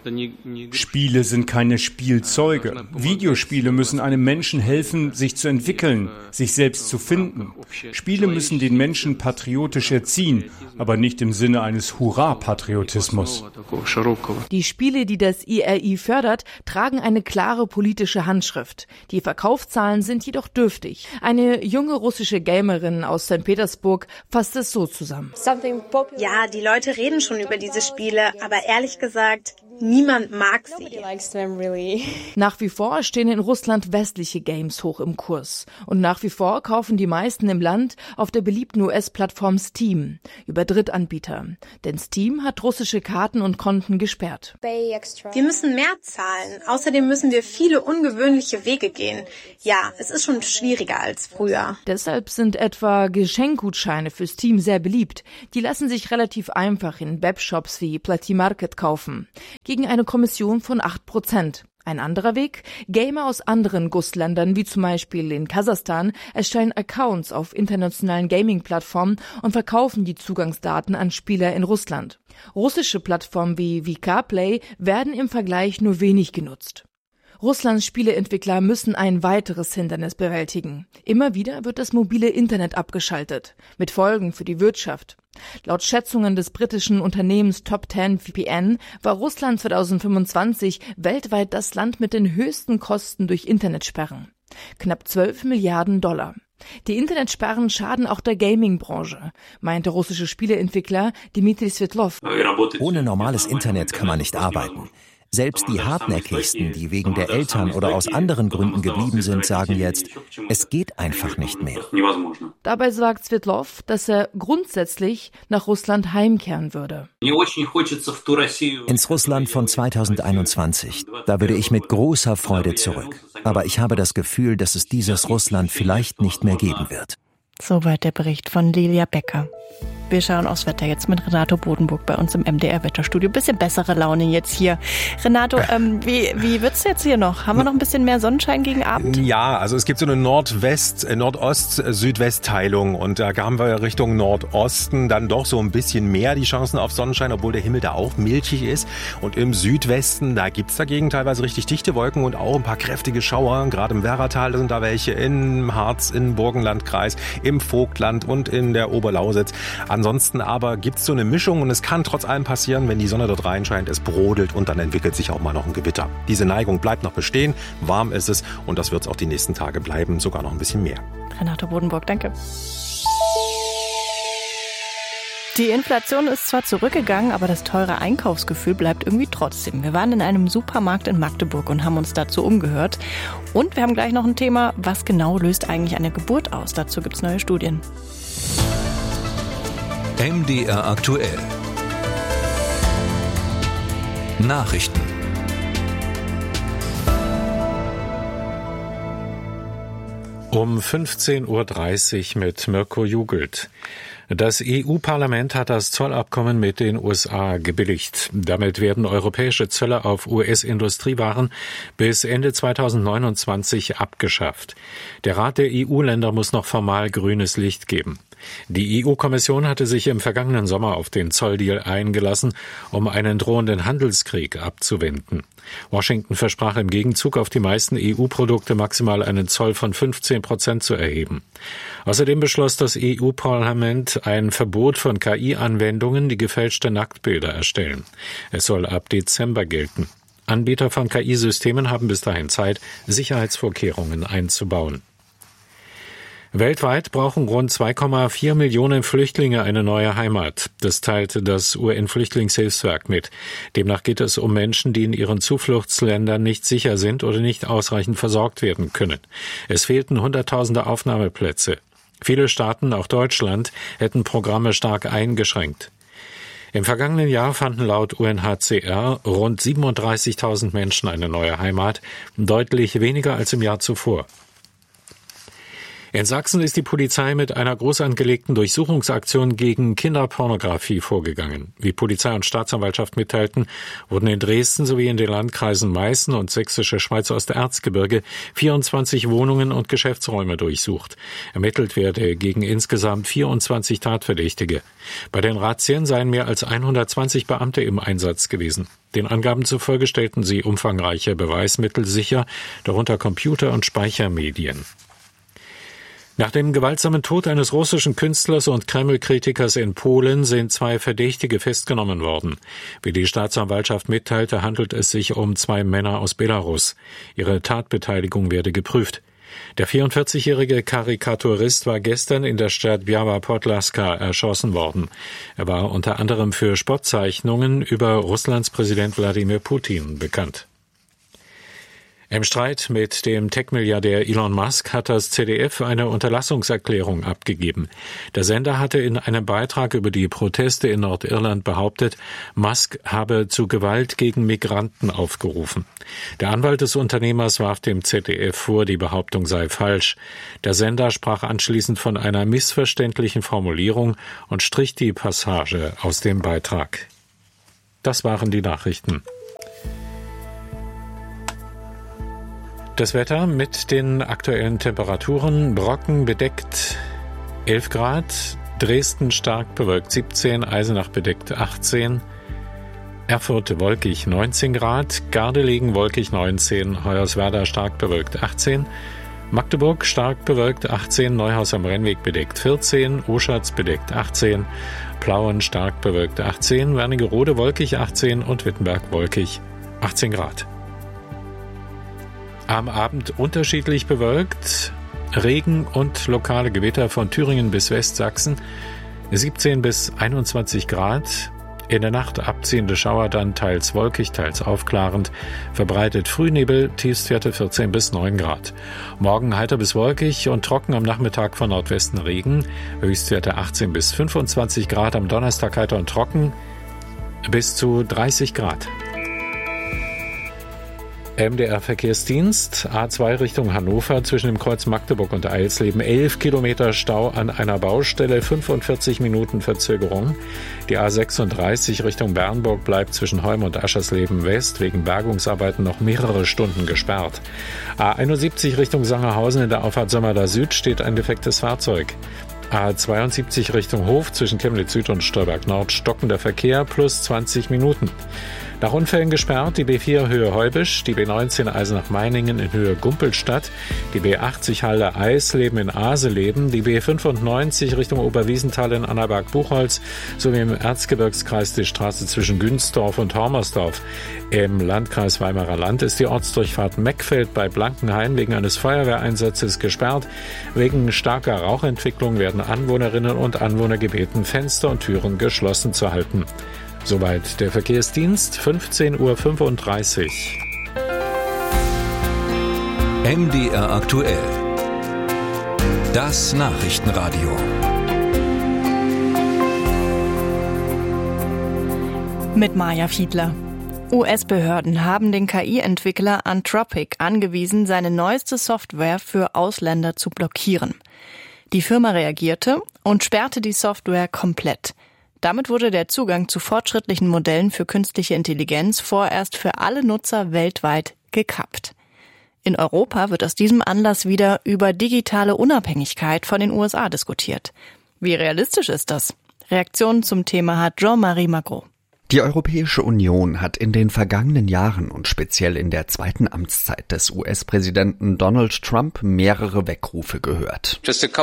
Spiele sind keine Spielzeuge. Videospiele müssen einem Menschen helfen, sich zu entwickeln, sich selbst zu finden. Spiele müssen den Menschen patriotisch erziehen, aber nicht im Sinne eines Hurra-Patriotismus. Die Spiele, die das IRI fördert, tragen eine klare politische Handschrift. Die Verkaufszahlen sind jedoch dürftig. Eine junge russische Gamerin aus St. Petersburg fasst es so zusammen. Ja, die Leute reden schon über diese Spiele, aber ehrlich gesagt, niemand mag sie. Nach wie vor stehen in Russland westliche Games hoch im Kurs. Und nach wie vor kaufen die meisten im Land auf der beliebten US-Plattform Steam über Drittanbieter. Denn Steam hat russische Karten und Konten gesperrt. Wir müssen mehr zahlen. Außerdem müssen wir viele ungewöhnliche Wege gehen. Ja, es ist schon schwieriger als früher. Deshalb sind etwa Geschenkgutscheine für Steam sehr beliebt. Die lassen sich relativ einfach in Webshops wie Platimarket kaufen. Gegen eine Kommission von 8%. Ein anderer Weg? Gamer aus anderen GUS-Ländern, wie zum Beispiel in Kasachstan, erstellen Accounts auf internationalen Gaming-Plattformen und verkaufen die Zugangsdaten an Spieler in Russland. Russische Plattformen wie VK-Play werden im Vergleich nur wenig genutzt. Russlands Spieleentwickler müssen ein weiteres Hindernis bewältigen. Immer wieder wird das mobile Internet abgeschaltet, mit Folgen für die Wirtschaft. Laut Schätzungen des britischen Unternehmens Top 10 VPN war Russland 2025 weltweit das Land mit den höchsten Kosten durch Internetsperren. Knapp 12 Milliarden $. Die Internetsperren schaden auch der Gaming-Branche, meint der russische Spieleentwickler Dmitri Svetlov. Ohne normales Internet kann man nicht arbeiten. Selbst die hartnäckigsten, die wegen der Eltern oder aus anderen Gründen geblieben sind, sagen jetzt, es geht einfach nicht mehr. Dabei sagt Svetlov, dass er grundsätzlich nach Russland heimkehren würde. Ins Russland von 2021, da würde ich mit großer Freude zurück. Aber ich habe das Gefühl, dass es dieses Russland vielleicht nicht mehr geben wird. Soweit der Bericht von Lilia Becker. Wir schauen aufs Wetter jetzt mit Renato Bodenburg bei uns im MDR-Wetterstudio. Bisschen bessere Laune jetzt hier. Renato, wie wird's jetzt hier noch? Haben wir noch ein bisschen mehr Sonnenschein gegen Abend? Ja, also es gibt so eine Nordost-Südwest-Teilung und da haben wir Richtung Nordosten dann doch so ein bisschen mehr die Chancen auf Sonnenschein, obwohl der Himmel da auch milchig ist. Und im Südwesten, da gibt's dagegen teilweise richtig dichte Wolken und auch ein paar kräftige Schauer. Gerade im Werratal sind da welche, im Harz, im Burgenlandkreis, im Vogtland und in der Oberlausitz. Ansonsten aber gibt's so eine Mischung und es kann trotz allem passieren, wenn die Sonne dort reinscheint, es brodelt und dann entwickelt sich auch mal noch ein Gewitter. Diese Neigung bleibt noch bestehen, warm ist es und das wird es auch die nächsten Tage bleiben, sogar noch ein bisschen mehr. Renato Bodenburg, danke. Die Inflation ist zwar zurückgegangen, aber das teure Einkaufsgefühl bleibt irgendwie trotzdem. Wir waren in einem Supermarkt in Magdeburg und haben uns dazu umgehört. Und wir haben gleich noch ein Thema, was genau löst eigentlich eine Geburt aus? Dazu gibt's neue Studien. MDR aktuell. Nachrichten. Um 15:30 Uhr mit Mirko Jugelt. Das EU-Parlament hat das Zollabkommen mit den USA gebilligt. Damit werden europäische Zölle auf US-Industriewaren bis Ende 2029 abgeschafft. Der Rat der EU-Länder muss noch formal grünes Licht geben. Die EU-Kommission hatte sich im vergangenen Sommer auf den Zolldeal eingelassen, um einen drohenden Handelskrieg abzuwenden. Washington versprach im Gegenzug auf die meisten EU-Produkte maximal einen Zoll von 15% zu erheben. Außerdem beschloss das EU-Parlament ein Verbot von KI-Anwendungen, die gefälschte Nacktbilder erstellen. Es soll ab Dezember gelten. Anbieter von KI-Systemen haben bis dahin Zeit, Sicherheitsvorkehrungen einzubauen. Weltweit brauchen rund 2,4 Millionen Flüchtlinge eine neue Heimat. Das teilte das UN-Flüchtlingshilfswerk mit. Demnach geht es um Menschen, die in ihren Zufluchtsländern nicht sicher sind oder nicht ausreichend versorgt werden können. Es fehlten Hunderttausende Aufnahmeplätze. Viele Staaten, auch Deutschland, hätten Programme stark eingeschränkt. Im vergangenen Jahr fanden laut UNHCR rund 37.000 Menschen eine neue Heimat, deutlich weniger als im Jahr zuvor. In Sachsen ist die Polizei mit einer groß angelegten Durchsuchungsaktion gegen Kinderpornografie vorgegangen. Wie Polizei und Staatsanwaltschaft mitteilten, wurden in Dresden sowie in den Landkreisen Meißen und Sächsische Schweiz-Osterzgebirge 24 Wohnungen und Geschäftsräume durchsucht. Ermittelt werde gegen insgesamt 24 Tatverdächtige. Bei den Razzien seien mehr als 120 Beamte im Einsatz gewesen. Den Angaben zufolge stellten sie umfangreiche Beweismittel sicher, darunter Computer- und Speichermedien. Nach dem gewaltsamen Tod eines russischen Künstlers und Kreml-Kritikers in Polen sind 2 Verdächtige festgenommen worden. Wie die Staatsanwaltschaft mitteilte, handelt es sich um 2 Männer aus Belarus. Ihre Tatbeteiligung werde geprüft. Der 44-jährige Karikaturist war gestern in der Stadt Biała Podlaska erschossen worden. Er war unter anderem für Spottzeichnungen über Russlands Präsident Wladimir Putin bekannt. Im Streit mit dem Tech-Milliardär Elon Musk hat das ZDF eine Unterlassungserklärung abgegeben. Der Sender hatte in einem Beitrag über die Proteste in Nordirland behauptet, Musk habe zu Gewalt gegen Migranten aufgerufen. Der Anwalt des Unternehmers warf dem ZDF vor, die Behauptung sei falsch. Der Sender sprach anschließend von einer missverständlichen Formulierung und strich die Passage aus dem Beitrag. Das waren die Nachrichten. Das Wetter mit den aktuellen Temperaturen: Brocken bedeckt 11 Grad, Dresden stark bewölkt 17, Eisenach bedeckt 18, Erfurt wolkig 19 Grad, Gardelegen wolkig 19, Hoyerswerda stark bewölkt 18, Magdeburg stark bewölkt 18, Neuhaus am Rennweg bedeckt 14, Oschatz bedeckt 18, Plauen stark bewölkt 18, Wernigerode wolkig 18 und Wittenberg wolkig 18 Grad. Am Abend unterschiedlich bewölkt, Regen und lokale Gewitter von Thüringen bis Westsachsen, 17 bis 21 Grad. In der Nacht abziehende Schauer, dann teils wolkig, teils aufklarend, verbreitet Frühnebel, Tiefstwerte 14 bis 9 Grad. Morgen heiter bis wolkig und trocken, am Nachmittag von Nordwesten Regen, Höchstwerte 18 bis 25 Grad, am Donnerstag heiter und trocken, bis zu 30 Grad. MDR-Verkehrsdienst, A2 Richtung Hannover, zwischen dem Kreuz Magdeburg und Eilsleben, 11 Kilometer Stau an einer Baustelle, 45 Minuten Verzögerung. Die A36 Richtung Bernburg bleibt zwischen Heum und Aschersleben West wegen Bergungsarbeiten noch mehrere Stunden gesperrt. A71 Richtung Sangerhausen, in der Auffahrt Sömmerda Süd steht ein defektes Fahrzeug. A72 Richtung Hof, zwischen Chemnitz Süd und Stolberg Nord stockender Verkehr plus 20 Minuten. Nach Unfällen gesperrt die B4 Höhe Heubisch, die B19 Eisenach-Meiningen in Höhe Gumpelstadt, die B80 Halle Eisleben in Aseleben, die B95 Richtung Oberwiesenthal in Annaberg-Buchholz sowie im Erzgebirgskreis die Straße zwischen Günzdorf und Hormersdorf. Im Landkreis Weimarer Land ist die Ortsdurchfahrt Meckfeld bei Blankenhain wegen eines Feuerwehreinsatzes gesperrt. Wegen starker Rauchentwicklung werden Anwohnerinnen und Anwohner gebeten, Fenster und Türen geschlossen zu halten. Soweit der Verkehrsdienst, 15:35 Uhr. MDR aktuell. Das Nachrichtenradio. Mit Maja Fiedler. US-Behörden haben den KI-Entwickler Anthropic angewiesen, seine neueste Software für Ausländer zu blockieren. Die Firma reagierte und sperrte die Software komplett. Damit wurde der Zugang zu fortschrittlichen Modellen für künstliche Intelligenz vorerst für alle Nutzer weltweit gekappt. In Europa wird aus diesem Anlass wieder über digitale Unabhängigkeit von den USA diskutiert. Wie realistisch ist das? Reaktionen zum Thema hat Jean-Marie Magro. Die Europäische Union hat in den vergangenen Jahren und speziell in der zweiten Amtszeit des US-Präsidenten Donald Trump mehrere Weckrufe gehört.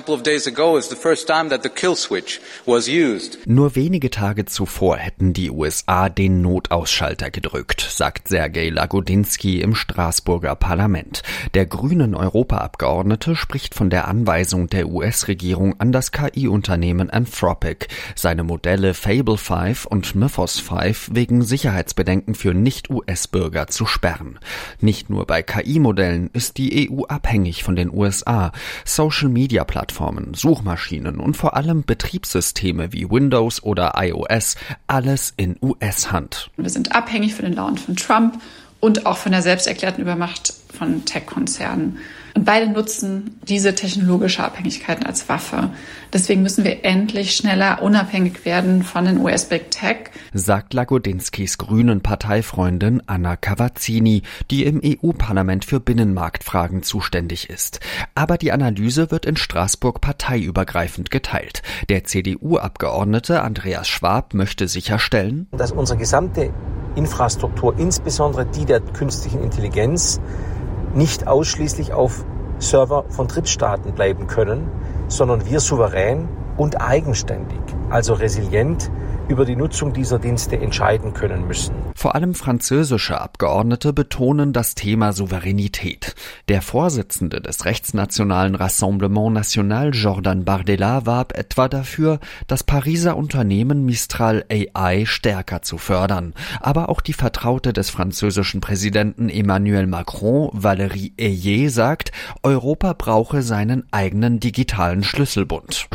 Nur wenige Tage zuvor hätten die USA den Notausschalter gedrückt, sagt Sergej Lagodinsky im Straßburger Parlament. Der grünen Europaabgeordnete spricht von der Anweisung der US-Regierung an das KI-Unternehmen Anthropic, seine Modelle Fable 5 und Mythos 5 wegen Sicherheitsbedenken für Nicht-US-Bürger zu sperren. Nicht nur bei KI-Modellen ist die EU abhängig von den USA. Social-Media-Plattformen, Suchmaschinen und vor allem Betriebssysteme wie Windows oder iOS, alles in US-Hand. Wir sind abhängig von den Launen von Trump und auch von der selbsterklärten Übermacht von Tech-Konzernen. Und beide nutzen diese technologische Abhängigkeiten als Waffe. Deswegen müssen wir endlich schneller unabhängig werden von den US-Big Tech, sagt Lagodinsky's grünen Parteifreundin Anna Cavazzini, die im EU-Parlament für Binnenmarktfragen zuständig ist. Aber die Analyse wird in Straßburg parteiübergreifend geteilt. Der CDU-Abgeordnete Andreas Schwab möchte sicherstellen, dass unsere gesamte Infrastruktur, insbesondere die der künstlichen Intelligenz, nicht ausschließlich auf Server von Drittstaaten bleiben können, sondern wir souverän und eigenständig, also resilient, über die Nutzung dieser Dienste entscheiden können müssen. Vor allem französische Abgeordnete betonen das Thema Souveränität. Der Vorsitzende des rechtsnationalen Rassemblement National, Jordan Bardella, warb etwa dafür, das Pariser Unternehmen Mistral AI stärker zu fördern. Aber auch die Vertraute des französischen Präsidenten Emmanuel Macron, Valérie Ayé, sagt, Europa brauche seinen eigenen digitalen Schlüsselbund.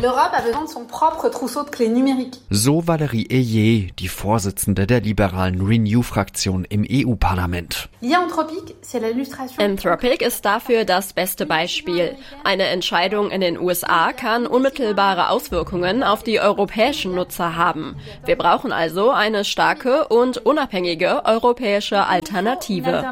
So Valérie Ayé, die Vorsitzende der liberalen Renew-Fraktion im EU-Parlament. Anthropic ist dafür das beste Beispiel. Eine Entscheidung in den USA kann unmittelbare Auswirkungen auf die europäischen Nutzer haben. Wir brauchen also eine starke und unabhängige europäische Alternative.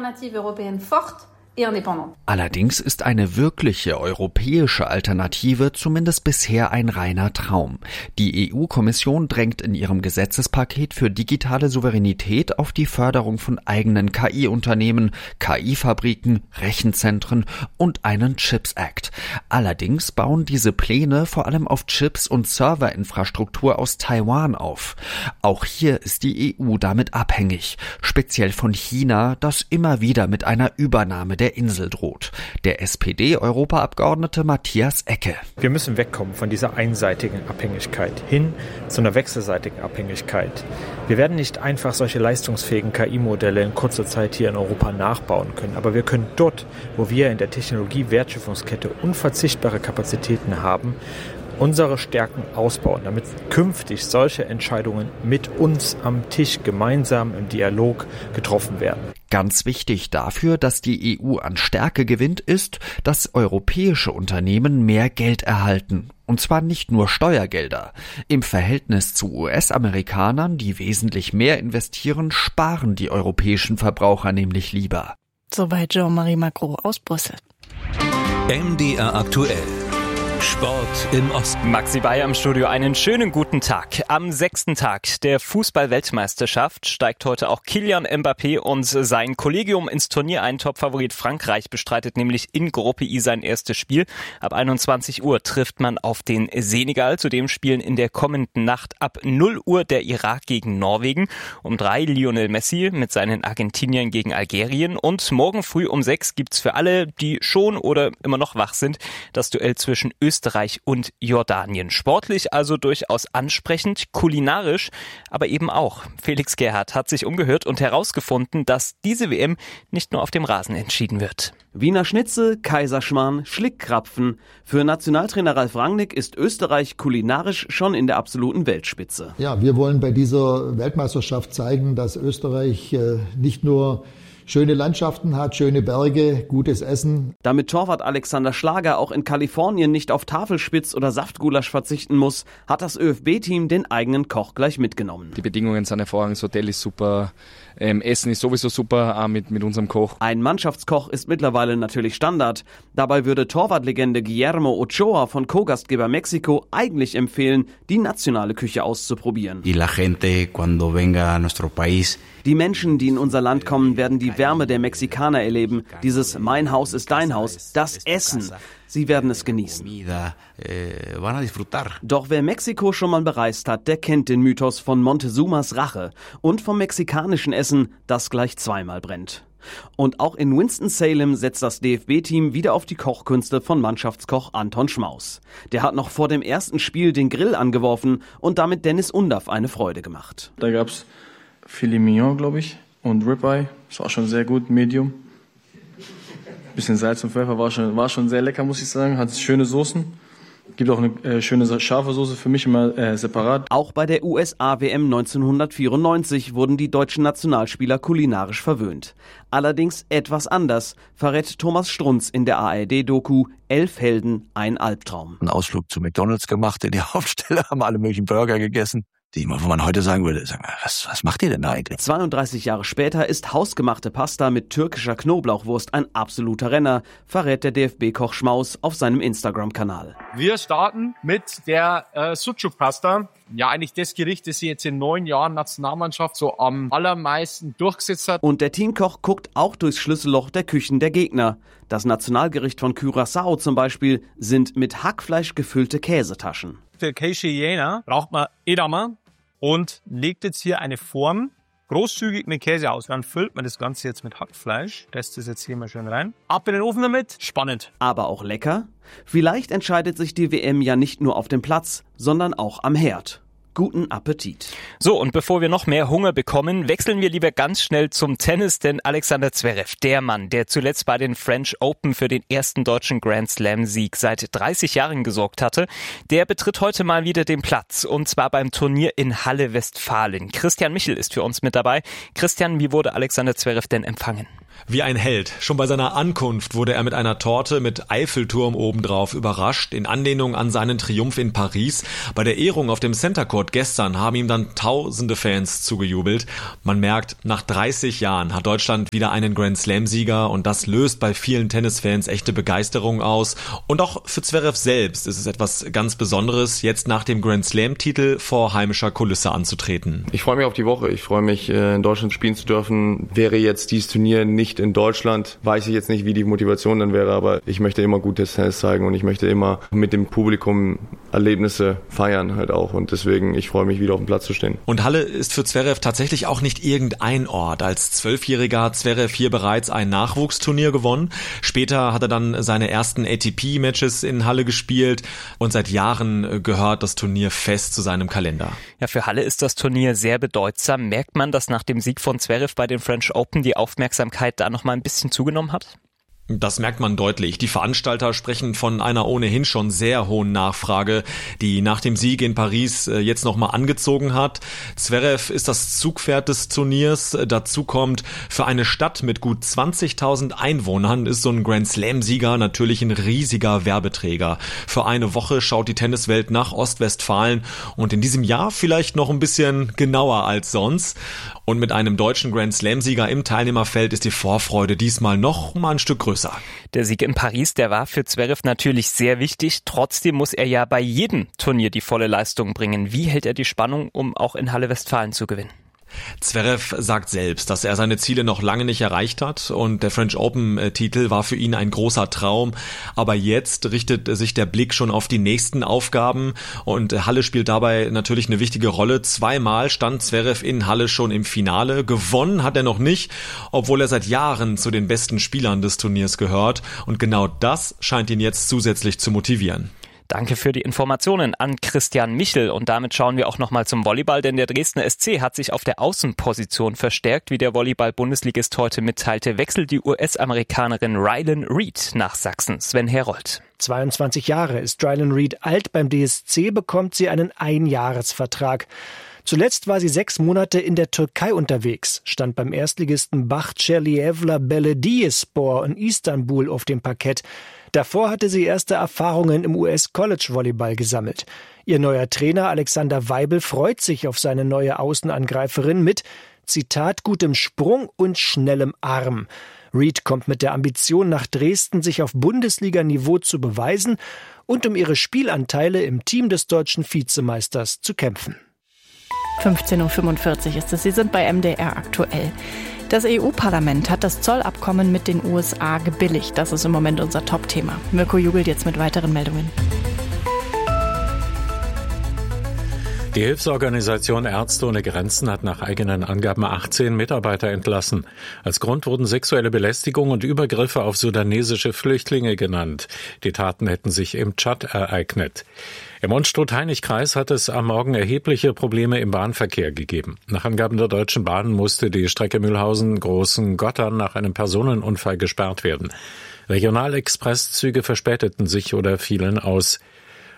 Allerdings ist eine wirkliche europäische Alternative zumindest bisher ein reiner Traum. Die EU-Kommission drängt in ihrem Gesetzespaket für digitale Souveränität auf die Förderung von eigenen KI-Unternehmen, KI-Fabriken, Rechenzentren und einen Chips Act. Allerdings bauen diese Pläne vor allem auf Chips und Serverinfrastruktur aus Taiwan auf. Auch hier ist die EU damit abhängig, speziell von China, das immer wieder mit einer Übernahme der Insel droht. Der SPD-Europaabgeordnete Matthias Ecke. Wir müssen wegkommen von dieser einseitigen Abhängigkeit hin zu einer wechselseitigen Abhängigkeit. Wir werden nicht einfach solche leistungsfähigen KI-Modelle in kurzer Zeit hier in Europa nachbauen können, aber wir können dort, wo wir in der Technologie-Wertschöpfungskette unverzichtbare Kapazitäten haben, unsere Stärken ausbauen, damit künftig solche Entscheidungen mit uns am Tisch gemeinsam im Dialog getroffen werden. Ganz wichtig dafür, dass die EU an Stärke gewinnt, ist, dass europäische Unternehmen mehr Geld erhalten. Und zwar nicht nur Steuergelder. Im Verhältnis zu US-Amerikanern, die wesentlich mehr investieren, sparen die europäischen Verbraucher nämlich lieber. Soweit Jean-Marie Macron aus Brüssel. MDR aktuell. Sport im Osten. Maxi Bayer im Studio, einen schönen guten Tag. Am 6. Tag der Fußball-Weltmeisterschaft steigt heute auch Kylian Mbappé und sein Kollegium ins Turnier ein. Top-Favorit Frankreich bestreitet nämlich in Gruppe I sein erstes Spiel. Ab 21 Uhr trifft man auf den Senegal. Zudem spielen in der kommenden Nacht ab 0 Uhr der Irak gegen Norwegen. Um 3 Lionel Messi mit seinen Argentiniern gegen Algerien. Und morgen früh um 6 gibt's für alle, die schon oder immer noch wach sind, das Duell zwischen Österreich und Jordanien. Sportlich also durchaus ansprechend, kulinarisch aber eben auch. Felix Gerhardt hat sich umgehört und herausgefunden, dass diese WM nicht nur auf dem Rasen entschieden wird. Wiener Schnitzel, Kaiserschmarrn, Schlickkrapfen. Für Nationaltrainer Ralf Rangnick ist Österreich kulinarisch schon in der absoluten Weltspitze. Ja, wir wollen bei dieser Weltmeisterschaft zeigen, dass Österreich nicht nur schöne Landschaften hat, schöne Berge, gutes Essen. Damit Torwart Alexander Schlager auch in Kalifornien nicht auf Tafelspitz oder Saftgulasch verzichten muss, hat das ÖFB-Team den eigenen Koch gleich mitgenommen. Die Bedingungen sind hervorragend, das Hotel ist super, Essen ist sowieso super, auch mit unserem Koch. Ein Mannschaftskoch ist mittlerweile natürlich Standard. Dabei würde Torwartlegende Guillermo Ochoa von Co-Gastgeber Mexiko eigentlich empfehlen, die nationale Küche auszuprobieren. Y la gente cuando venga a nuestro país. Die Menschen, die in unser Land kommen, werden die Wärme der Mexikaner erleben. Dieses Mein Haus ist dein Haus, das Essen. Sie werden es genießen. Doch wer Mexiko schon mal bereist hat, der kennt den Mythos von Montezumas Rache und vom mexikanischen Essen, das gleich zweimal brennt. Und auch in Winston-Salem setzt das DFB-Team wieder auf die Kochkünste von Mannschaftskoch Anton Schmaus. Der hat noch vor dem ersten Spiel den Grill angeworfen und damit Dennis Undaff eine Freude gemacht. Da gab's Filet Mignon, glaube ich, und Ribeye. Das war schon sehr gut, Medium. Bisschen Salz und Pfeffer war schon sehr lecker, muss ich sagen. Hat schöne Soßen. Gibt auch eine schöne scharfe Soße für mich immer separat. Auch bei der USA-WM 1994 wurden die deutschen Nationalspieler kulinarisch verwöhnt. Allerdings etwas anders, verrät Thomas Strunz in der ARD-Doku 11 Helden, ein Albtraum. Einen Ausflug zu McDonald's gemacht, in die Hauptstelle, haben alle möglichen Burger gegessen. Wo man heute sagen würde, was macht ihr denn da eigentlich? 32 Jahre später ist hausgemachte Pasta mit türkischer Knoblauchwurst ein absoluter Renner, verrät der DFB-Koch Schmaus auf seinem Instagram-Kanal. Wir starten mit der Sucuk-Pasta. Ja, eigentlich das Gericht, das sie jetzt in 9 Jahren Nationalmannschaft so am allermeisten durchgesetzt hat. Und der Teamkoch guckt auch durchs Schlüsselloch der Küchen der Gegner. Das Nationalgericht von Curaçao zum Beispiel sind mit Hackfleisch gefüllte Käsetaschen. Für Caipirinha braucht man Edamame und legt jetzt hier eine Form, großzügig mit Käse aus. Dann füllt man das Ganze jetzt mit Hackfleisch. Lässt das jetzt hier mal schön rein. Ab in den Ofen damit. Spannend. Aber auch lecker? Vielleicht entscheidet sich die WM ja nicht nur auf dem Platz, sondern auch am Herd. Guten Appetit. So, und bevor wir noch mehr Hunger bekommen, wechseln wir lieber ganz schnell zum Tennis, denn Alexander Zverev, der Mann, der zuletzt bei den French Open für den ersten deutschen Grand Slam-Sieg seit 30 Jahren gesorgt hatte, der betritt heute mal wieder den Platz, und zwar beim Turnier in Halle Westfalen. Christian Michel ist für uns mit dabei. Christian, wie wurde Alexander Zverev denn empfangen? Wie ein Held. Schon bei seiner Ankunft wurde er mit einer Torte mit Eiffelturm obendrauf überrascht, in Anlehnung an seinen Triumph in Paris. Bei der Ehrung auf dem Center Court gestern haben ihm dann tausende Fans zugejubelt. Man merkt, nach 30 Jahren hat Deutschland wieder einen Grand Slam-Sieger, und das löst bei vielen Tennisfans echte Begeisterung aus. Und auch für Zverev selbst ist es etwas ganz Besonderes, jetzt nach dem Grand Slam-Titel vor heimischer Kulisse anzutreten. Ich freue mich auf die Woche. Ich freue mich, in Deutschland spielen zu dürfen. Wäre jetzt dieses Turnier nicht in Deutschland, weiß ich jetzt nicht, wie die Motivation dann wäre, aber ich möchte immer gutes Tennis zeigen und ich möchte immer mit dem Publikum Erlebnisse feiern halt auch, und deswegen, ich freue mich, wieder auf dem Platz zu stehen. Und Halle ist für Zverev tatsächlich auch nicht irgendein Ort. Als 12-Jähriger hat Zverev hier bereits ein Nachwuchsturnier gewonnen. Später hat er dann seine ersten ATP-Matches in Halle gespielt, und seit Jahren gehört das Turnier fest zu seinem Kalender. Ja, für Halle ist das Turnier sehr bedeutsam. Merkt man, dass nach dem Sieg von Zverev bei den French Open die Aufmerksamkeit da noch mal ein bisschen zugenommen hat? Das merkt man deutlich. Die Veranstalter sprechen von einer ohnehin schon sehr hohen Nachfrage, die nach dem Sieg in Paris jetzt nochmal angezogen hat. Zverev ist das Zugpferd des Turniers. Dazu kommt, für eine Stadt mit gut 20.000 Einwohnern ist so ein Grand Slam-Sieger natürlich ein riesiger Werbeträger. Für eine Woche schaut die Tenniswelt nach Ostwestfalen, und in diesem Jahr vielleicht noch ein bisschen genauer als sonst. Und mit einem deutschen Grand Slam-Sieger im Teilnehmerfeld ist die Vorfreude diesmal noch mal ein Stück größer. Der Sieg in Paris, der war für Zverev natürlich sehr wichtig. Trotzdem muss er ja bei jedem Turnier die volle Leistung bringen. Wie hält er die Spannung, um auch in Halle Westfalen zu gewinnen? Zverev sagt selbst, dass er seine Ziele noch lange nicht erreicht hat, und der French Open-Titel war für ihn ein großer Traum. Aber jetzt richtet sich der Blick schon auf die nächsten Aufgaben, und Halle spielt dabei natürlich eine wichtige Rolle. 2-mal stand Zverev in Halle schon im Finale. Gewonnen hat er noch nicht, obwohl er seit Jahren zu den besten Spielern des Turniers gehört, und genau das scheint ihn jetzt zusätzlich zu motivieren. Danke für die Informationen an Christian Michel, und damit schauen wir auch nochmal zum Volleyball, denn der Dresdner SC hat sich auf der Außenposition verstärkt. Wie der Volleyball-Bundesligist heute mitteilte, wechselt die US-Amerikanerin Rylan Reed nach Sachsen. Sven Herold. 22 Jahre ist Rylan Reed alt. Beim DSC bekommt sie einen Einjahresvertrag. Zuletzt war sie 6 Monate in der Türkei unterwegs, stand beim Erstligisten Bahçelievler Belediyespor in Istanbul auf dem Parkett. Davor hatte sie erste Erfahrungen im US-College-Volleyball gesammelt. Ihr neuer Trainer Alexander Weibel freut sich auf seine neue Außenangreiferin mit, Zitat, gutem Sprung und schnellem Arm. Reed kommt mit der Ambition nach Dresden, sich auf Bundesliga-Niveau zu beweisen und um ihre Spielanteile im Team des deutschen Vizemeisters zu kämpfen. 15.45 Uhr ist es. Sie sind bei MDR aktuell. Das EU-Parlament hat das Zollabkommen mit den USA gebilligt. Das ist im Moment unser Top-Thema. Mirko jubelt jetzt mit weiteren Meldungen. Die Hilfsorganisation Ärzte ohne Grenzen hat nach eigenen Angaben 18 Mitarbeiter entlassen. Als Grund wurden sexuelle Belästigung und Übergriffe auf sudanesische Flüchtlinge genannt. Die Taten hätten sich im Tschad ereignet. Im Unstrut-Hainich-Kreis hat es am Morgen erhebliche Probleme im Bahnverkehr gegeben. Nach Angaben der Deutschen Bahn musste die Strecke Mühlhausen-Großengottern nach einem Personenunfall gesperrt werden. Regionalexpresszüge verspäteten sich oder fielen aus.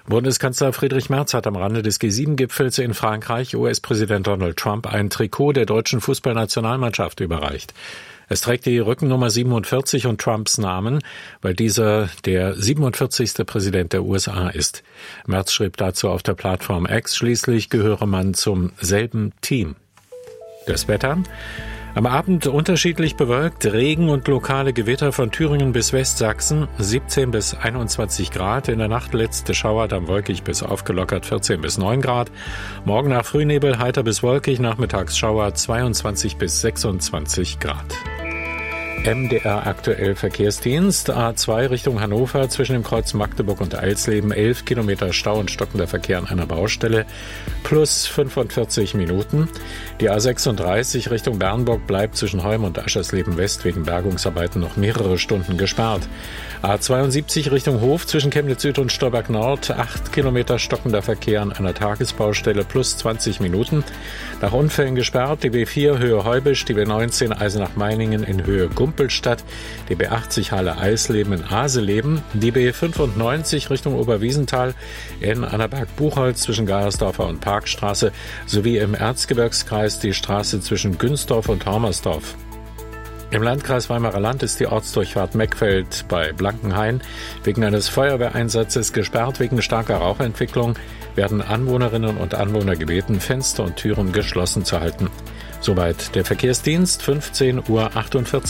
Bundeskanzler Friedrich Merz hat am Rande des G7-Gipfels in Frankreich US-Präsident Donald Trump ein Trikot der deutschen Fußballnationalmannschaft überreicht. Es trägt die Rückennummer 47 und Trumps Namen, weil dieser der 47. Präsident der USA ist. Merz schrieb dazu auf der Plattform X, schließlich gehöre man zum selben Team. Das Wetter? Am Abend unterschiedlich bewölkt, Regen und lokale Gewitter von Thüringen bis Westsachsen, 17 bis 21 Grad. In der Nacht letzte Schauer, dann wolkig bis aufgelockert 14 bis 9 Grad. Morgen nach Frühnebel heiter bis wolkig, nachmittags Schauer 22 bis 26 Grad. MDR aktuell Verkehrsdienst. A2 Richtung Hannover zwischen dem Kreuz Magdeburg und Eilsleben 11 Kilometer Stau und stockender Verkehr an einer Baustelle plus 45 Minuten. Die A36 Richtung Bernburg bleibt zwischen Heum und Aschersleben West wegen Bergungsarbeiten noch mehrere Stunden gesperrt. A72 Richtung Hof zwischen Chemnitz Süd und Stolberg Nord 8 Kilometer stockender Verkehr an einer Tagesbaustelle plus 20 Minuten. Nach Unfällen gesperrt die B4 Höhe Heubisch, die B19 Eisenach-Meiningen in Höhe Gumpelstadt, die B80 Halle Eisleben in Aseleben, die B95 Richtung Oberwiesenthal in Annaberg-Buchholz zwischen Geiersdorfer und Parkstraße sowie im Erzgebirgskreis die Straße zwischen Günzdorf und Hormersdorf. Im Landkreis Weimarer Land ist die Ortsdurchfahrt Meckfeld bei Blankenhain wegen eines Feuerwehreinsatzes gesperrt. Wegen starker Rauchentwicklung werden Anwohnerinnen und Anwohner gebeten, Fenster und Türen geschlossen zu halten. Soweit der Verkehrsdienst, 15:48 Uhr.